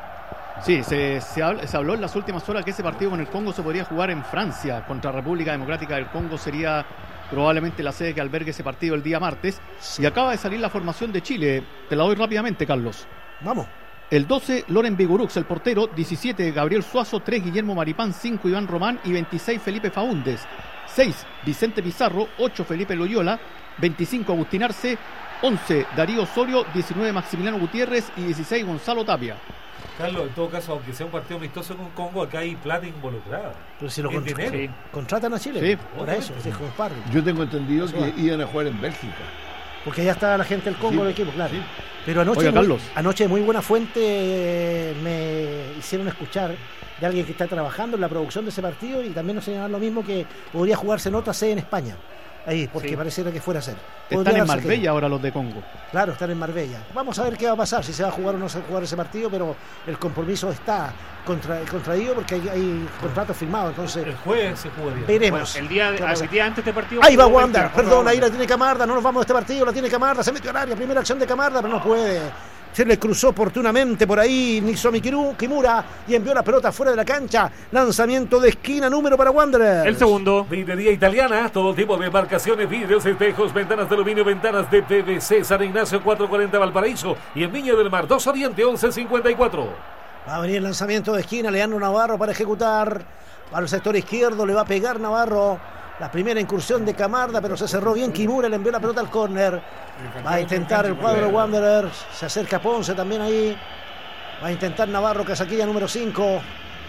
Sí, se habló en las últimas horas que ese partido con el Congo se podría jugar en Francia contra República Democrática del Congo. Sería probablemente la sede que albergue ese partido el día martes. Sí. Y acaba de salir la formación de Chile. Te la doy rápidamente, Carlos. Vamos. El 12, Loren Vigurux, el portero. 17, Gabriel Suazo. 3, Guillermo Maripán. 5, Iván Román. Y 26, Felipe Faúndez. 6, Vicente Pizarro. 8, Felipe Loyola. 25, Agustín Arce. 11, Darío Osorio. 19, Maximiliano Gutiérrez. Y 16, Gonzalo Tapia. Carlos, en todo caso, aunque sea un partido amistoso con Congo, acá hay plata involucrada. Pero si lo contratan a Chile, sí, por eso, yo tengo entendido que iban a jugar en Bélgica. Porque allá está la gente del Congo, del equipo, claro. Sí. Pero anoche muy buena fuente me hicieron escuchar de alguien que está trabajando en la producción de ese partido y también nos señalaron lo mismo, que podría jugarse en otra sede en España. Ahí, porque pareciera que fuera a ser. Están en Marbella ahora los de Congo. Claro, están en Marbella. Vamos a ver qué va a pasar, si se va a jugar o no se va a jugar ese partido, pero el compromiso está contraído porque hay contratos firmados. Entonces, el jueves se jugaría. Veremos. Bueno, el día antes de este partido. Ahí va Wander, perdón, ahí la tiene Camarda, no nos vamos de este partido, la tiene Camarda, se metió al área, primera acción de Camarda, pero no puede. Se le cruzó oportunamente por ahí Nisomi Kimura y envió la pelota fuera de la cancha. Lanzamiento de esquina, número para Wanderers. El segundo. Vidrería Italiana, todo tipo de marcaciones, vidrios, espejos, ventanas de aluminio, ventanas de PVC. San Ignacio 440 Valparaíso y en Viña del Mar 2 Oriente 1154. Va a venir el lanzamiento de esquina, Leandro Navarro para ejecutar. Para el sector izquierdo le va a pegar Navarro. La primera incursión de Camarda, pero se cerró bien Kimura, le envió la pelota al córner. Va a intentar el cuadro de Wanderers. Se acerca Ponce también ahí. Va a intentar Navarro, casaquilla número 5.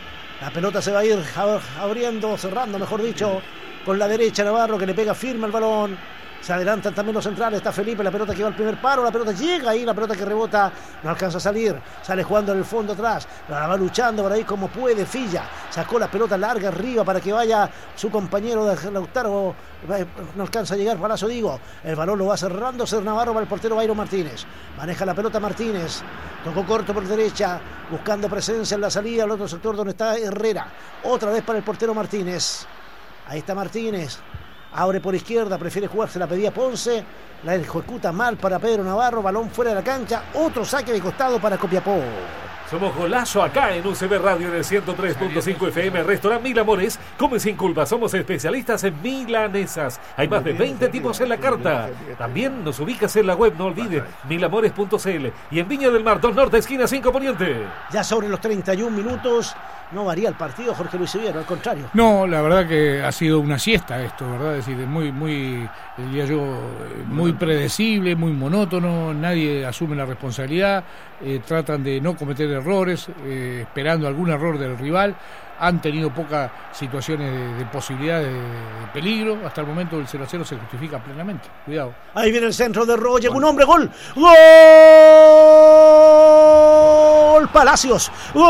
La pelota se va a ir abriendo, cerrando, mejor dicho, con la derecha Navarro, que le pega firme al balón. Se adelantan también los centrales, está Felipe, la pelota que va al primer paro, la pelota llega ahí, la pelota que rebota, no alcanza a salir, sale jugando en el fondo atrás, la va luchando por ahí como puede, Filla, sacó la pelota larga arriba para que vaya su compañero de Lautaro, no alcanza a llegar, Palazzo digo, el balón lo va cerrando Ser Navarro para el portero Byron Martínez, maneja la pelota Martínez, tocó corto por derecha, buscando presencia en la salida al otro sector donde está Herrera, otra vez para el portero Martínez, ahí está Martínez. Abre por izquierda, prefiere jugarse, la pedía Ponce, la ejecuta mal para Pedro Navarro, balón fuera de la cancha, otro saque de costado para Copiapó. Somos Golazo acá en UCB Radio en el 103.5 FM, Restaurant Mil Amores, come sin culpa, somos especialistas en milanesas, hay más de 20 tipos en la carta, también nos ubicas en la web, no olvides, milamores.cl y en Viña del Mar, 2 Norte, esquina 5 Poniente. Ya sobre los 31 minutos no varía el partido, Jorge Luis Siviero, al contrario. No, la verdad que ha sido una siesta esto, ¿verdad? Es decir, muy, diría yo, muy predecible, muy monótono, nadie asume la responsabilidad, tratan de no cometer errores, esperando algún error del rival. Han tenido pocas situaciones de posibilidad de peligro. Hasta el momento el 0-0 se justifica plenamente. Cuidado. Ahí viene el centro de Rojo. Llega un hombre. Gol. ¡Gol! Palacios. ¡Gol!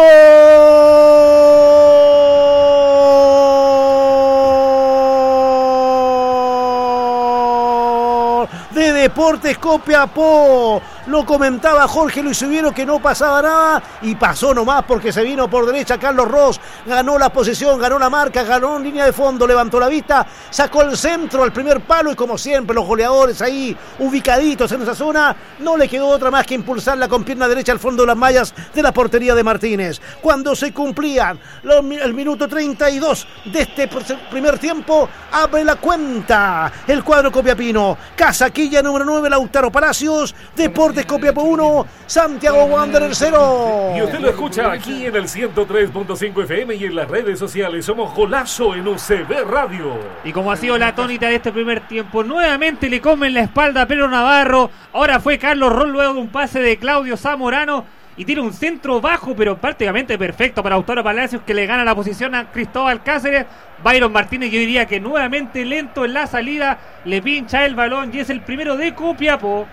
De Deportes Copiapó. Lo comentaba Jorge Luis Siviero que no pasaba nada y pasó nomás porque se vino por derecha Carlos Ross, ganó la posición, ganó la marca, ganó en línea de fondo, levantó la vista, sacó el centro al primer palo y como siempre los goleadores ahí ubicaditos en esa zona, no le quedó otra más que impulsarla con pierna derecha al fondo de las mallas de la portería de Martínez. Cuando se cumplían el minuto 32 de este primer tiempo, abre la cuenta el cuadro copiapino. Casaquilla número 9, Lautaro Palacios, Deportes Copiapó 1, Santiago Wanderers 0. Y usted lo escucha aquí en el 103.5 FM y en las redes sociales. Somos Golazo en UCB Radio. Y como ha sido la tónica de este primer tiempo, nuevamente le comen la espalda a Pedro Navarro. Ahora fue Carlos Roll luego de un pase de Claudio Zamorano y tiene un centro bajo pero prácticamente perfecto para Lautaro Palacios, que le gana la posición a Cristóbal Cáceres. Byron Martínez, yo diría que nuevamente lento en la salida, le pincha el balón y es el primero de Copiapó.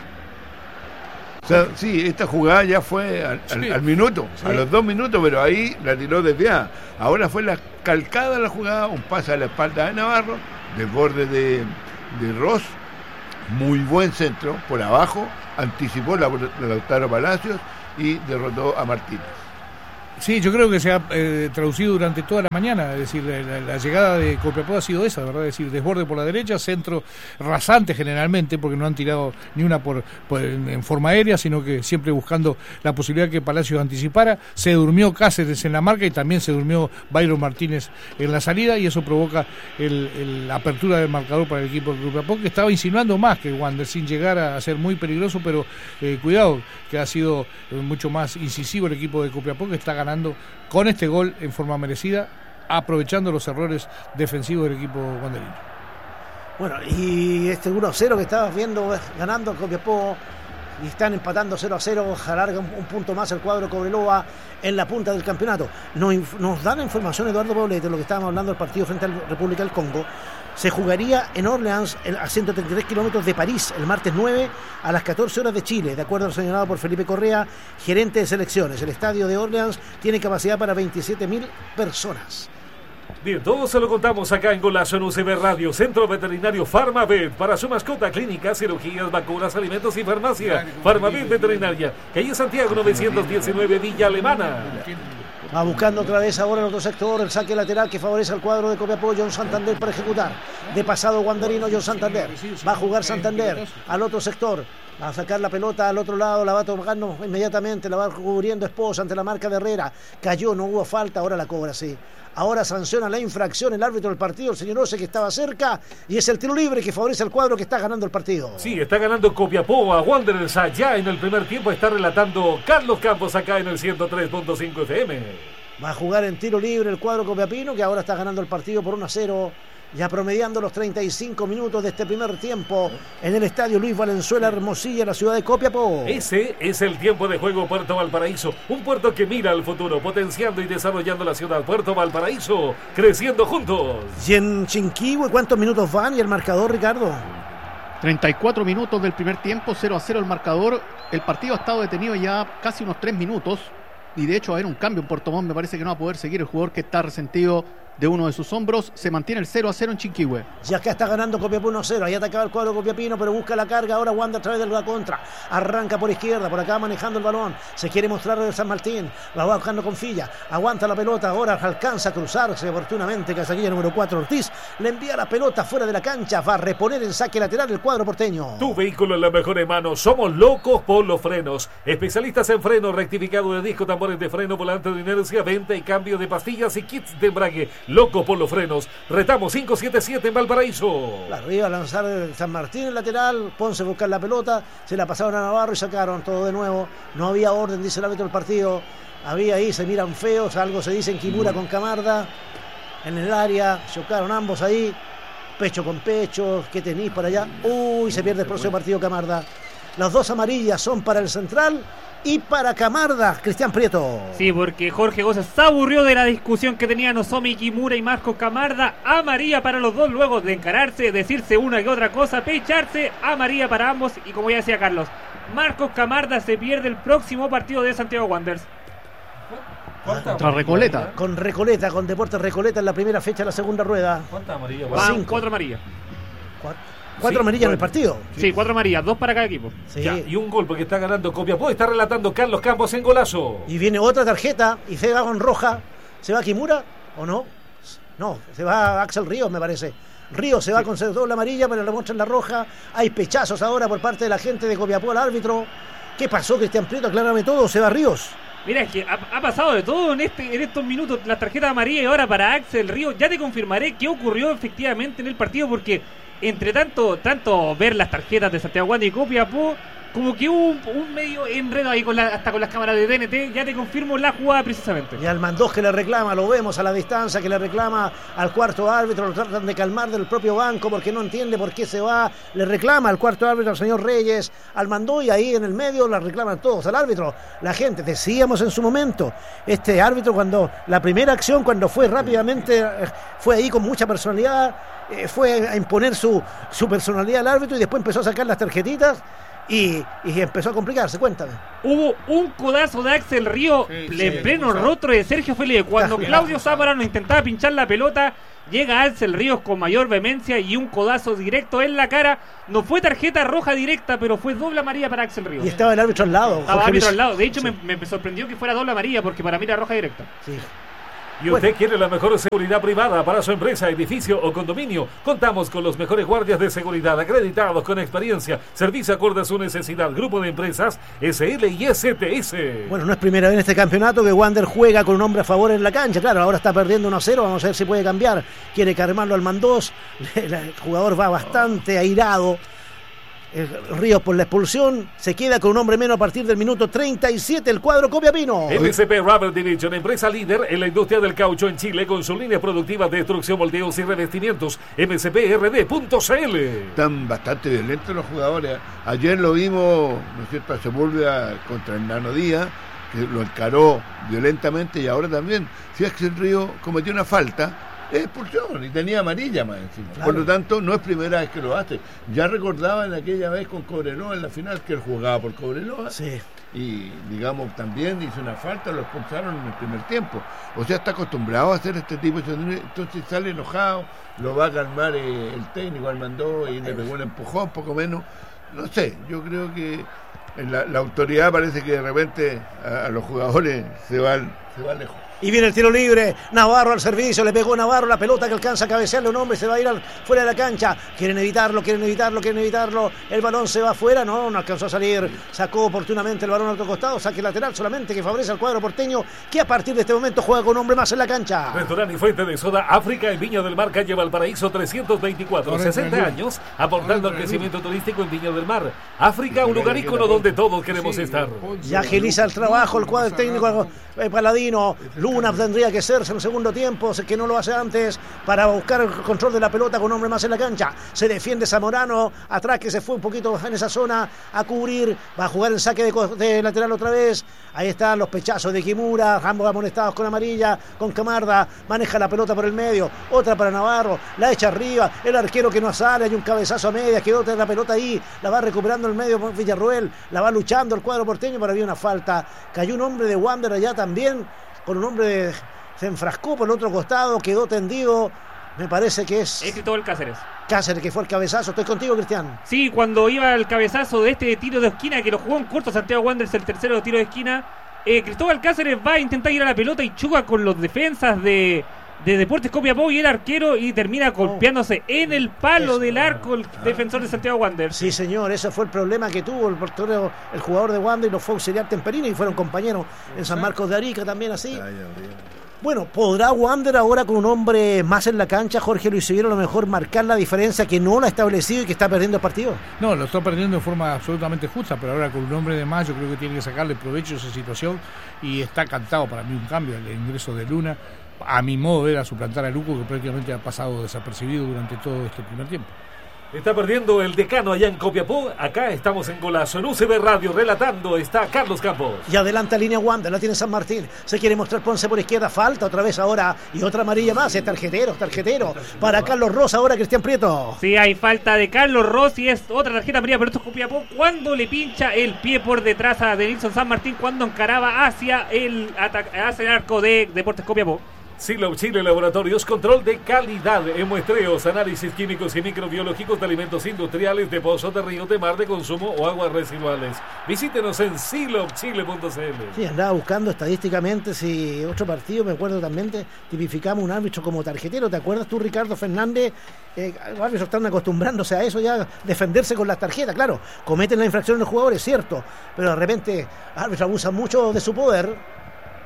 O sea, sí, esta jugada ya fue al minuto, a los 2 minutos, pero ahí la tiró desviada. Ahora fue la calcada la jugada, un pase a la espalda de Navarro, desborde de Ross, muy buen centro, por abajo, anticipó la Lautaro Palacios y derrotó a Martínez. Sí, yo creo que se ha traducido durante toda la mañana, es decir, la llegada de Copiapó ha sido esa, ¿verdad? Es decir, desborde por la derecha, centro rasante generalmente, porque no han tirado ni una en forma aérea, sino que siempre buscando la posibilidad que Palacios anticipara. Se durmió Cáceres en la marca y también se durmió Byron Martínez en la salida, y eso provoca la apertura del marcador para el equipo de Copiapó, que estaba insinuando más que Wander, sin llegar a ser muy peligroso, pero cuidado, que ha sido mucho más incisivo el equipo de Copiapó, que está ganando con este gol en forma merecida, aprovechando los errores defensivos del equipo wanderino. Bueno, y este 1-0 que estabas viendo ganando Copiapó y están empatando 0-0, alarga un punto más el cuadro Cobreloa en la punta del campeonato. Nos dan información Eduardo Poblete, lo que estábamos hablando del partido frente a la República del Congo. Se jugaría en Orleans, a 133 kilómetros de París, el martes 9 a las 14 horas de Chile, de acuerdo a lo señalado por Felipe Correa, gerente de selecciones. El estadio de Orleans tiene capacidad para 27.000 personas. Bien, todo se lo contamos acá en Golazo en UCB Radio. Centro Veterinario Farmavet, para su mascota, clínicas, cirugías, vacunas, alimentos y farmacia. Farmavet Veterinaria, calle Santiago 919, Villa Alemana. Va buscando otra vez ahora el otro sector, el saque lateral que favorece al cuadro de Copiapó. John Santander para ejecutar. De pasado wanderino John Santander. Va a jugar Santander al otro sector. Va a sacar la pelota al otro lado, la va tocando inmediatamente, la va cubriendo Esposa ante la marca de Herrera. Cayó, no hubo falta, ahora la cobra, sí. Ahora sanciona la infracción el árbitro del partido, el señor Ose, que estaba cerca, y es el tiro libre que favorece al cuadro que está ganando el partido. Sí, está ganando Copiapó a Wanderers allá en el primer tiempo. Está relatando Carlos Campos acá en el 103.5 FM. Va a jugar en tiro libre el cuadro copiapino, que ahora está ganando el partido por 1-0. Ya promediando los 35 minutos de este primer tiempo en el estadio Luis Valenzuela Hermosilla, la ciudad de Copiapó. Ese es el tiempo de juego Puerto Valparaíso, un puerto que mira al futuro, potenciando y desarrollando la ciudad. Puerto Valparaíso, creciendo juntos. Y en Chinquihue, ¿cuántos minutos van? Y el marcador, Ricardo. 34 minutos del primer tiempo, 0-0 el marcador. El partido ha estado detenido ya casi unos 3 minutos. Y de hecho va a haber un cambio en Puerto Montt. Me parece que no va a poder seguir el jugador que está resentido de uno de sus hombros. Se mantiene el 0-0 en Chinquihue. Y acá está ganando Copiapó 1-0. Ahí atacaba el cuadro copiapino, pero busca la carga. Ahora Wanda a través de la contra. Arranca por izquierda, por acá manejando el balón. Se quiere mostrar de San Martín. La va buscando con Filla. Aguanta la pelota. Ahora alcanza a cruzarse oportunamente. Casaquilla número 4 Ortiz. Le envía la pelota fuera de la cancha. Va a reponer en saque lateral el cuadro porteño. Tu vehículo en la mejor mano. Somos locos por los frenos. Especialistas en freno, rectificado de disco, tambores de freno, volante de inercia, venta y cambio de pastillas y kits de embrague. locos por los frenos. Retamos 577 en Valparaíso. Claro, iba a lanzar San Martín en lateral, Ponce a buscar la pelota, se la pasaron a Navarro y sacaron todo de nuevo. No había orden, dice el árbitro del partido. Había ahí, se miran feos, algo se dice en Kimura con Camarda. En el área, chocaron ambos ahí. Pecho con pecho, ¿qué tenéis por allá? Uy, se pierde el próximo partido Camarda. Las dos amarillas son para el central y para Camarda, Cristian Prieto. Sí, porque Jorge Goza se aburrió de la discusión que tenían Nozomi Kimura y Marcos Camarda. Amarilla para los dos, luego de encararse, decirse una que otra cosa, pecharse, amarilla para ambos. Y como ya decía Carlos, Marcos Camarda se pierde el próximo partido de Santiago Wanderers. Contra Recoleta. Con Recoleta, con Deportes Recoleta en la primera fecha de la segunda rueda. ¿Cuántas amarillas? Van 4 amarillas. Cuatro amarillas en el partido. Sí, 4 amarillas, 2 para cada equipo. Sí. Ya, y un gol porque está ganando Copiapó. Está relatando Carlos Campos en Golazo. Y viene otra tarjeta y se va con roja. ¿Se va Kimura o no? No, se va Axel Ríos, me parece. Ríos se va con doble amarilla, pero le muestran la roja. Hay pechazos ahora por parte de la gente de Copiapó al árbitro. ¿Qué pasó, Cristian Prieto? Aclárame todo. ¿Se va Ríos? Mira, es que ha pasado de todo en estos minutos. Las tarjetas amarillas y ahora para Axel Ríos. Ya te confirmaré qué ocurrió efectivamente en el partido, porque entre tanto ver las tarjetas de Santiago Wanderers y Copiapó, como que hubo un medio enredo ahí hasta con las cámaras de TNT. Ya te confirmo la jugada precisamente. Y al Mandós que le reclama, lo vemos a la distancia, que le reclama al cuarto árbitro, lo tratan de calmar del propio banco porque no entiende por qué se va. Le reclama al cuarto árbitro, al señor Reyes, al Mandó, y ahí en el medio la reclaman todos al árbitro. La gente, decíamos en su momento, este árbitro cuando la primera acción, cuando fue rápidamente, fue ahí con mucha personalidad, fue a imponer su personalidad al árbitro y después empezó a sacar las tarjetitas. Y empezó a complicarse, cuéntame. Hubo un codazo de Axel Ríos en pleno rostro de Sergio Felipe. Cuando Claudio Zamorano intentaba pinchar la pelota, llega Axel Ríos con mayor vehemencia y un codazo directo en la cara. No fue tarjeta roja directa, pero fue doble amarilla para Axel Ríos. Y estaba el árbitro al lado. Estaba el árbitro al lado. De hecho, me sorprendió que fuera doble amarilla, porque para mí era roja directa. Sí. ¿Y usted quiere la mejor seguridad privada para su empresa, edificio o condominio? Contamos con los mejores guardias de seguridad acreditados con experiencia, servicio acorde a su necesidad. Grupo de empresas SL y STS. Bueno, no es primera vez en este campeonato que Wander juega con un hombre a favor en la cancha. Claro, ahora está perdiendo 1-0, vamos a ver si puede cambiar. Quiere calmarlo al Mandós. El jugador va bastante airado. Ríos por la expulsión, se queda con un hombre menos a partir del minuto 37 el cuadro Copiapino. MCP Rubber Division, empresa líder en la industria del caucho en Chile con sus líneas productivas de destrucción, volteos y revestimientos. mcprd.cl. Están bastante violentos los jugadores. Ayer lo vimos, ¿no es cierto?, a Sepúlveda contra el Nano Díaz, que lo encaró violentamente, y ahora también, si Axel Ríos cometió una falta, es expulsión y tenía amarilla más encima. Claro. Por lo tanto, no es primera vez que lo hace. Ya recordaba en aquella vez con Cobreloa en la final que él jugaba por Cobreloa. Sí. Y, digamos, también hizo una falta, lo expulsaron en el primer tiempo. O sea, está acostumbrado a hacer este tipo de... Entonces sale enojado, lo va a calmar el técnico, al Mandó, y le pegó un empujón, poco menos. No sé, yo creo que la autoridad parece que de repente a los jugadores se va lejos. Y viene el tiro libre, Navarro al servicio, le pegó Navarro la pelota que alcanza a cabecearle un hombre, se va a ir fuera de la cancha, quieren evitarlo, el balón se va afuera, no alcanzó a salir, sacó oportunamente el balón al otro costado, saque lateral solamente que favorece al cuadro porteño, que a partir de este momento juega con un hombre más en la cancha. Restaurante y fuente de soda África en Viña del Mar, calle Valparaíso 324, 60 años, aportando al crecimiento turístico en Viña del Mar. África, un lugar ícono donde todos queremos estar. Ya agiliza el trabajo el cuadro técnico Paladino. Luna tendría que hacerse en el segundo tiempo, que no lo hace antes, para buscar el control de la pelota con un hombre más en la cancha. Se defiende Zamorano, atrás que se fue un poquito en esa zona a cubrir, va a jugar el saque de lateral otra vez. Ahí están los pechazos de Kimura, ambos amonestados con amarilla, con Camarda, maneja la pelota por el medio, otra para Navarro, la echa arriba, el arquero que no sale, hay un cabezazo a medias, quedó la pelota ahí, la va recuperando en el medio Villarroel, la va luchando el cuadro porteño, pero había una falta, cayó un hombre de Wander allá también, con un hombre se enfrascó por el otro costado, quedó tendido, me parece que es Cristóbal Cáceres, que fue el cabezazo. Estoy contigo, Cristian. Sí, cuando iba el cabezazo de este tiro de esquina, que lo jugó en corto Santiago Wanderers, el tercero tiro de esquina, Cristóbal Cáceres va a intentar ir a la pelota y choca con los defensas de Deportes Copiapó y el arquero, y termina golpeándose en el palo del arco el defensor de Santiago Wanderers. Sí, señor, ese fue el problema que tuvo el jugador de Wanderers, lo fue auxiliar Temperino y fueron compañeros en San Marcos de Arica también así. Bueno, ¿podrá Wander ahora con un hombre más en la cancha, Jorge Luis Severo, a lo mejor marcar la diferencia que no la ha establecido y que está perdiendo el partido? No, lo está perdiendo de forma absolutamente justa, pero ahora con un hombre de más yo creo que tiene que sacarle provecho a esa situación y está cantado para mí un cambio, el ingreso de Luna, a mi modo de ver, a suplantar a Luco, que prácticamente ha pasado desapercibido durante todo este primer tiempo. Está perdiendo el Decano allá en Copiapó. Acá estamos en Golazo, en UCB Radio, relatando está Carlos Campos. Y adelanta línea Wander, la tiene San Martín. Se quiere mostrar Ponce por izquierda, falta otra vez ahora. Y otra amarilla más, es tarjetero. Para Carlos Ross, ahora Cristian Prieto. Sí, hay falta de Carlos Ross y es otra tarjeta amarilla, pero esto es Copiapó. Cuando le pincha el pie por detrás a Denilson San Martín, cuando encaraba hacia el arco de Deportes Copiapó. Silop Chile Laboratorios, control de calidad en muestreos, análisis químicos y microbiológicos de alimentos industriales, de pozos, de ríos, de mar, de consumo o aguas residuales. Visítenos en silopchile.cl. Sí, andaba buscando estadísticamente si otro partido, me acuerdo también, tipificamos un árbitro como tarjetero. ¿Te acuerdas tú, Ricardo Fernández? Los árbitros están acostumbrándose a eso ya, defenderse con las tarjetas. Claro, cometen la infracción los jugadores, cierto, pero de repente árbitros abusan mucho de su poder.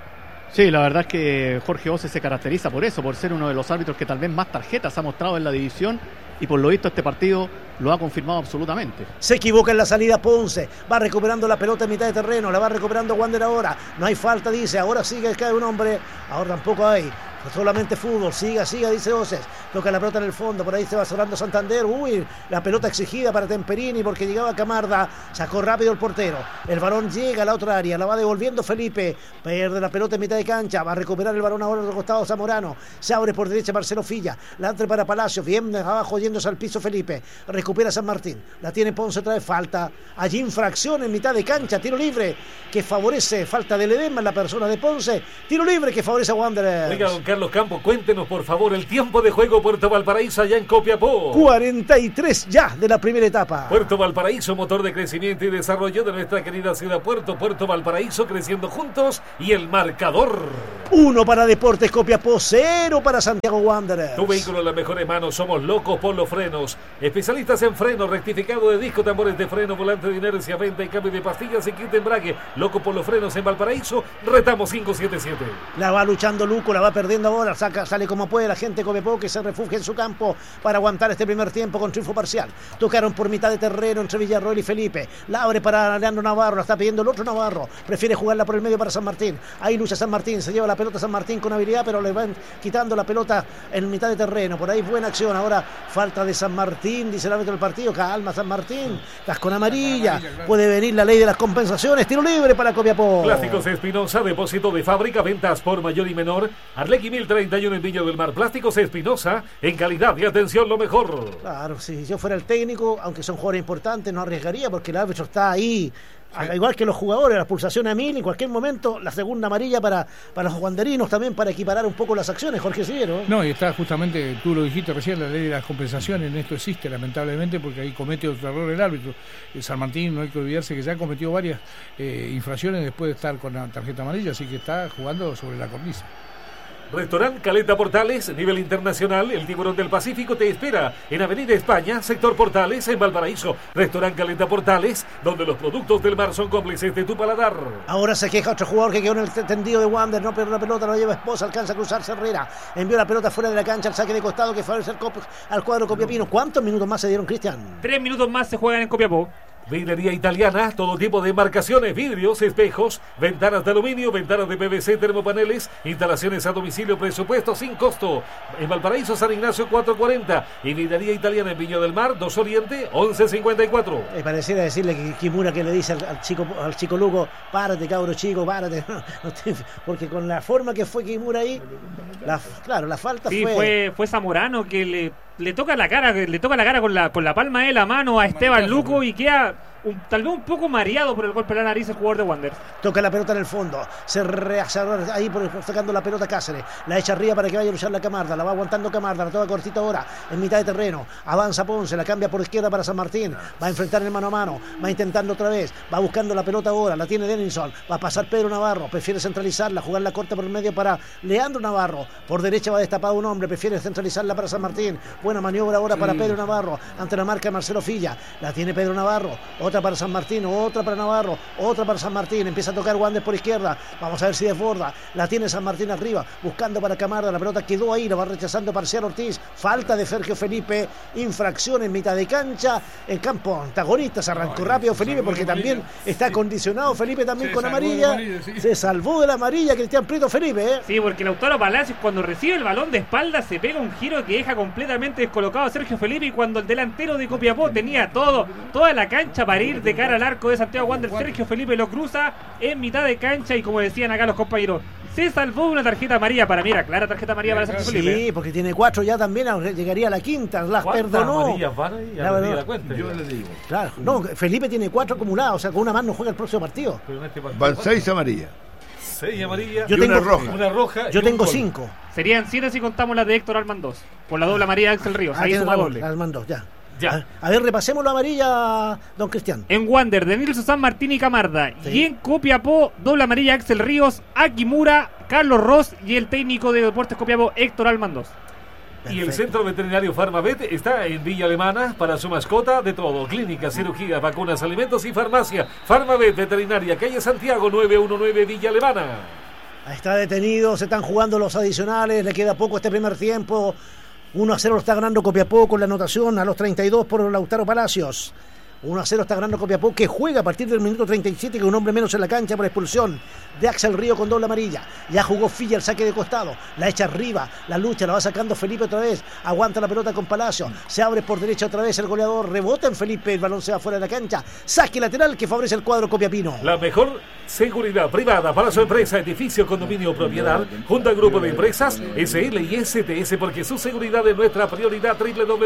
Sí, la verdad es que Jorge Ose se caracteriza por eso, por ser uno de los árbitros que tal vez más tarjetas ha mostrado en la división y por lo visto este partido lo ha confirmado absolutamente. Se equivoca en la salida Ponce, va recuperando la pelota en mitad de terreno, la va recuperando Wander ahora, no hay falta, dice, ahora sigue, cae un hombre, ahora tampoco hay. Solamente fútbol, siga, dice Oces. Toca la pelota en el fondo, por ahí se va cerrando Santander. Uy, la pelota exigida para Temperini porque llegaba Camarda. Sacó rápido el portero. El balón llega a la otra área, la va devolviendo Felipe. Pierde la pelota en mitad de cancha. Va a recuperar el balón ahora al costado Zamorano. Se abre por derecha Marcelo Filla. La entra para Palacios. Bien abajo yéndose al piso Felipe. Recupera San Martín. La tiene Ponce otra vez. Falta. Allí infracción en mitad de cancha. Tiro libre que favorece. Falta de Ledesma en la persona de Ponce. Tiro libre que favorece a Wanderers. Venga, don Carlos Campos, cuéntenos por favor el tiempo de juego Puerto Valparaíso allá en Copiapó. 43 ya de la primera etapa. Puerto Valparaíso, motor de crecimiento y desarrollo de nuestra querida ciudad Puerto Valparaíso, creciendo juntos. Y el marcador: 1 para Deportes Copiapó, 0 para Santiago Wanderers. Tu vehículo en las mejores manos, somos Locos por los frenos. Especialistas en frenos, rectificado de disco, tambores de freno, volante de inercia, venta y cambio de pastillas y kit de embrague. Locos por los frenos en Valparaíso, retamos 577. La va luchando Luco, la va perdiendo ahora. Sale como puede la gente de Copiapó, que se refugia en su campo para aguantar este primer tiempo con triunfo parcial. Tocaron por mitad de terreno entre Villarroel y Felipe. La abre para Leandro Navarro, la está pidiendo el otro Navarro. Prefiere jugarla por el medio para San Martín. Ahí lucha San Martín, se lleva la pelota San Martín con habilidad, pero le van quitando la pelota en mitad de terreno. Por ahí buena acción. Ahora falta de San Martín, dice el árbitro del partido. Calma San Martín, cascón amarilla. Puede venir la ley de las compensaciones. Tiro libre para Copiapó. Plásticos Espinosa, depósito de fábrica, ventas por mayor y menor. Arlequi 1031 en Viña del Mar. Plásticos Espinosa, en calidad y atención lo mejor. Claro, si yo fuera el técnico, aunque son jugadores importantes, no arriesgaría porque el árbitro está ahí. Sí. Igual que los jugadores, las pulsaciones a 1000, en cualquier momento la segunda amarilla para los wanderinos también, para equiparar un poco las acciones, Jorge Siguero. No, y está justamente, tú lo dijiste recién, la ley de las compensaciones, en esto existe lamentablemente porque ahí comete otro error el árbitro. San Martín, no hay que olvidarse que ya ha cometido varias infracciones después de estar con la tarjeta amarilla, así que está jugando sobre la cornisa. Restaurant Caleta Portales, nivel internacional, el Tiburón del Pacífico te espera en Avenida España, sector Portales, en Valparaíso. Restaurant Caleta Portales, donde los productos del mar son cómplices de tu paladar. Ahora se queja otro jugador que quedó en el tendido de Wander, no pierde la pelota, lo lleva Esposa, alcanza a cruzarse Herrera, envió la pelota fuera de la cancha, el saque de costado que favorece al cuadro copiapino. ¿Cuántos minutos más se dieron, Cristian? 3 minutos más se juegan en Copiapó. Vidrería Italiana, todo tipo de marcaciones, vidrios, espejos, ventanas de aluminio, ventanas de PVC, termopaneles, instalaciones a domicilio, presupuesto sin costo. En Valparaíso, San Ignacio 440 y Vidrería Italiana en Viña del Mar, 2 Oriente 1154. Pareciera decirle que Kimura que le dice al chico Lugo, párate cabro chico, párate, porque con la forma que fue Kimura ahí, la falta sí, fue Zamorano que le toca la cara con la palma de la mano a Esteban Luco y queda tal vez un poco mareado por el golpe de la nariz el jugador de Wander. Toca la pelota en el fondo, se rehace ahí sacando la pelota Cáceres, la echa arriba para que vaya a luchar la Camarda, la va aguantando Camarda, la toca cortita ahora en mitad de terreno, avanza Ponce, la cambia por izquierda para San Martín, va a enfrentar el mano a mano, va intentando otra vez, va buscando la pelota ahora, la tiene Denilson, va a pasar Pedro Navarro, prefiere centralizarla, jugar la corta por el medio para Leandro Navarro, por derecha va destapado un hombre, prefiere centralizarla para San Martín, buena maniobra ahora para Pedro Navarro, ante la marca de Marcelo Filla, la tiene Pedro Navarro, otra otra para San Martín, otra para Navarro, otra para San Martín, empieza a tocar Wander por izquierda, vamos a ver si desborda, la tiene San Martín arriba, buscando para Camarda, la pelota quedó ahí, la va rechazando Parcial Ortiz, falta de Sergio Felipe, infracción en mitad de cancha, el campo antagonista, se arrancó rápido Felipe porque también está condicionado Felipe también con amarilla, se salvó de la amarilla Cristian Prieto Felipe. Sí, porque Lautaro Palacios cuando recibe el balón de espalda se pega un giro que deja completamente descolocado a Sergio Felipe, y cuando el delantero de Copiapó tenía toda la cancha para ir de cara al arco de Santiago Wander, Sergio Felipe lo cruza en mitad de cancha y, como decían acá los compañeros, se salvó una tarjeta amarilla. Para mí era clara tarjeta amarilla para Sergio Felipe. Sí, porque tiene 4 ya también, llegaría a la quinta, las perdonó. Amarillas van ahí? La cuenta. Yo le digo. Claro, no, Felipe tiene 4 acumulados, o sea, con una más no juega el próximo partido. Van 6 amarillas. 6 amarillas y una roja. Una roja. Yo tengo 5. Serían 7 si contamos la de Héctor Almandoz, por la doble amarilla de Axel Ríos. Ahí suma doble. Almandoz, ya. A ver, repasemos la amarilla, don Cristian. En Wander, Denilson San Martín y Camarda. Sí. Y en Copiapó, doble amarilla Axel Ríos, Akimura, Carlos Ross y el técnico de Deportes Copiapó, Héctor Almandoz. Perfecto. Y el Centro Veterinario Farmavet está en Villa Alemana para su mascota de todo: clínica, cirugía, vacunas, alimentos y farmacia. Farmavet Veterinaria, calle Santiago 919, Villa Alemana. Está detenido, se están jugando los adicionales, le queda poco este primer tiempo. 1-0 lo está ganando Copiapó con la anotación a los 32 por Lautaro Palacios. 1-0 está ganando Copiapó, que juega a partir del minuto 37 con un hombre menos en la cancha por expulsión de Axel Río con doble amarilla. Ya jugó Filla el saque de costado, la echa arriba, la lucha, la va sacando Felipe otra vez, aguanta la pelota con Palacio, se abre por derecha otra vez el goleador, rebota en Felipe, el balón se va fuera de la cancha, saque lateral que favorece el cuadro copiapino. La mejor seguridad privada para su empresa, edificio, condominio o propiedad, junto al grupo de empresas SL y STS, porque su seguridad es nuestra prioridad.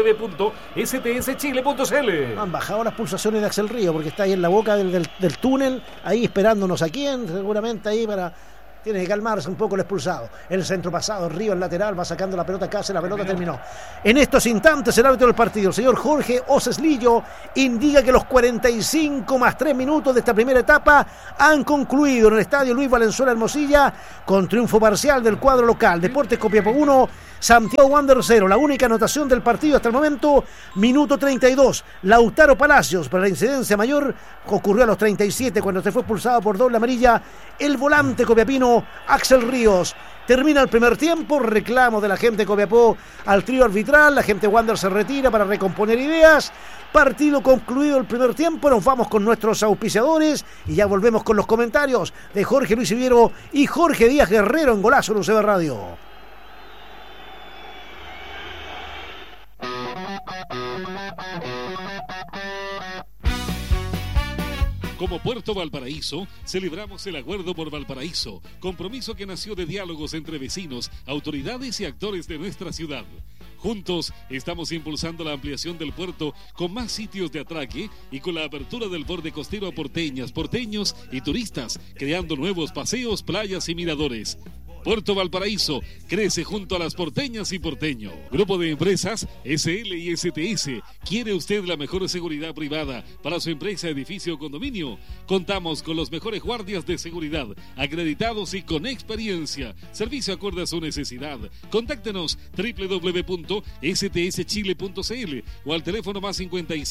www.stschile.cl. Han bajado las pulsaciones de Axel Río porque está ahí en la boca del túnel, ahí esperándonos aquí, seguramente ahí para... Tiene que calmarse un poco el expulsado. El centro pasado, Río el lateral, va sacando la pelota casi, la pelota terminó. En estos instantes el árbitro del partido, el señor Jorge Oceslillo, indica que los 45 más 3 minutos de esta primera etapa han concluido en el estadio Luis Valenzuela Hermosilla con triunfo parcial del cuadro local. Deportes Copiapó 1, Santiago Wander 0. La única anotación del partido hasta el momento, minuto 32. Lautaro Palacios, para la incidencia mayor, ocurrió a los 37 cuando se fue expulsado por doble amarilla el volante copiapino Axel Ríos. Termina el primer tiempo, reclamo de la gente de Copiapó al trío arbitral, la gente de Wander se retira para recomponer ideas. Partido concluido el primer tiempo, nos vamos con nuestros auspiciadores y ya volvemos con los comentarios de Jorge Luis Iviero y Jorge Díaz Guerrero en Golazo en UCB Radio. Como Puerto Valparaíso, celebramos el Acuerdo por Valparaíso, compromiso que nació de diálogos entre vecinos, autoridades y actores de nuestra ciudad. Juntos estamos impulsando la ampliación del puerto con más sitios de atraque y con la apertura del borde costero a porteñas, porteños y turistas, creando nuevos paseos, playas y miradores. Puerto Valparaíso crece junto a las porteñas y porteños. Grupo de empresas SL y STS. ¿Quiere usted la mejor seguridad privada para su empresa, edificio o condominio? Contamos con los mejores guardias de seguridad, acreditados y con experiencia. Servicio acorde a su necesidad. Contáctenos www.stschile.cl o al teléfono más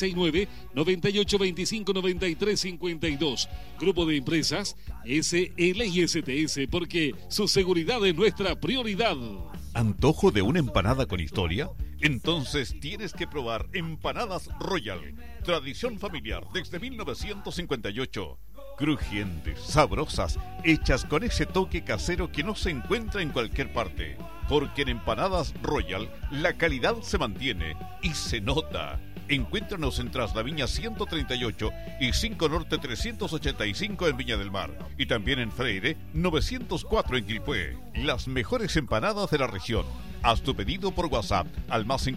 569-9825-9352. Grupo de empresas SL y STS, porque su seguridad es nuestra prioridad. ¿Antojo de una empanada con historia? Entonces tienes que probar Empanadas Royal, tradición familiar desde 1958. Crujientes, sabrosas, hechas con ese toque casero que no se encuentra en cualquier parte. Porque en Empanadas Royal la calidad se mantiene y se nota. Encuéntranos en Traslaviña 138 y 5 Norte 385 en Viña del Mar. Y también en Freire 904 en Quilpué. Las mejores empanadas de la región. Haz tu pedido por WhatsApp al más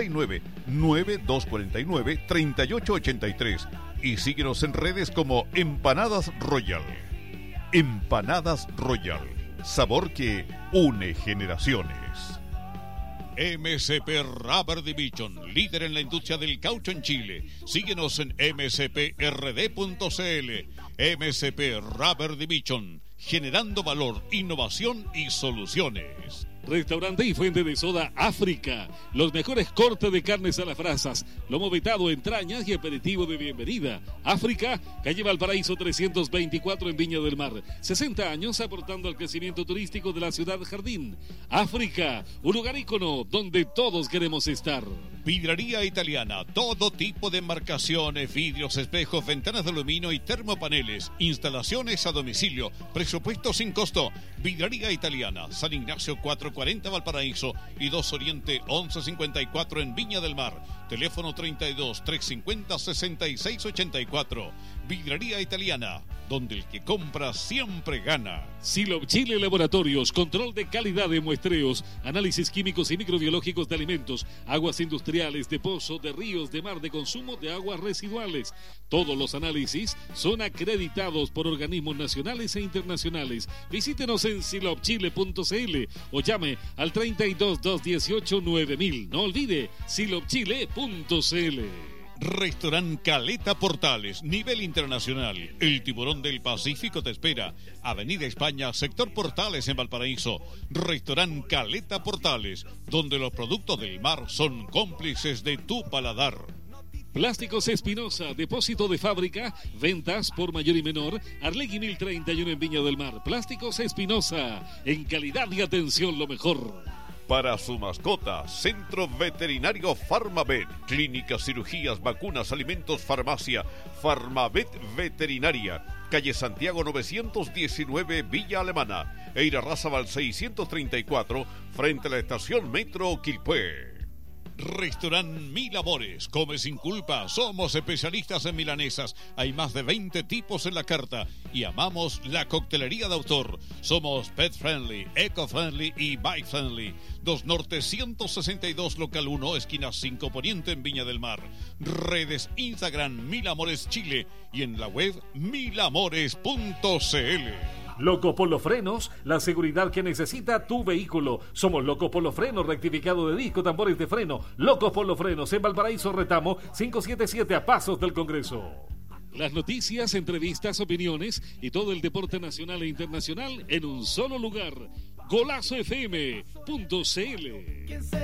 569-9249-3883. Y síguenos en redes como Empanadas Royal. Empanadas Royal. Sabor que une generaciones. MSP Rubber Division, líder en la industria del caucho en Chile. Síguenos en msprd.cl. MSP Rubber Division, generando valor, innovación y soluciones. Restaurante y fuente de soda África. Los mejores cortes de carnes a las brasas, lomo vetado, entrañas y aperitivo de bienvenida. África, calle Valparaíso 324 en Viña del Mar. 60 años aportando al crecimiento turístico de la ciudad jardín. África, un lugar ícono donde todos queremos estar. Vidrería Italiana, todo tipo de embarcaciones, vidrios, espejos, ventanas de aluminio y termopaneles. Instalaciones a domicilio, presupuesto sin costo. Vidrería Italiana, San Ignacio 440 Valparaíso y 2 Oriente 1154 en Viña del Mar. Teléfono 32 350 6684. Vidrería Italiana, donde el que compra siempre gana. Silop Chile Laboratorios, control de calidad de muestreos, análisis químicos y microbiológicos de alimentos, aguas industriales, de pozo, de ríos, de mar, de consumo de aguas residuales. Todos los análisis son acreditados por organismos nacionales e internacionales. Visítenos en silopchile.cl o llame al 32 218 9000. No olvide, silopchile.cl. Restaurant Caleta Portales, nivel internacional. El tiburón del Pacífico te espera. Avenida España, sector Portales en Valparaíso. Restaurant Caleta Portales, donde los productos del mar son cómplices de tu paladar. Plásticos Espinosa, depósito de fábrica, ventas por mayor y menor, Arlegui 1031 en Viña del Mar. Plásticos Espinosa, en calidad y atención lo mejor. Para su mascota, Centro Veterinario Farmavet, clínicas, cirugías, vacunas, alimentos, farmacia, Farmavet Veterinaria, calle Santiago 919, Villa Alemana, Eira Razabal 634, frente a la estación Metro Quilpué. Restaurant Mil Amores, come sin culpa, somos especialistas en milanesas, hay más de 20 tipos en la carta y amamos la coctelería de autor. Somos pet friendly, eco friendly y bike friendly. 2 Norte 162 local 1, esquina 5 Poniente en Viña del Mar. Redes Instagram Mil Amores Chile y en la web milamores.cl. Loco por los frenos, la seguridad que necesita tu vehículo. Somos Loco por los frenos, rectificado de disco, tambores de freno. Locos por los frenos en Valparaíso, Retamo 577 a pasos del Congreso. Las noticias, entrevistas, opiniones y todo el deporte nacional e internacional en un solo lugar. GolazoFM.cl.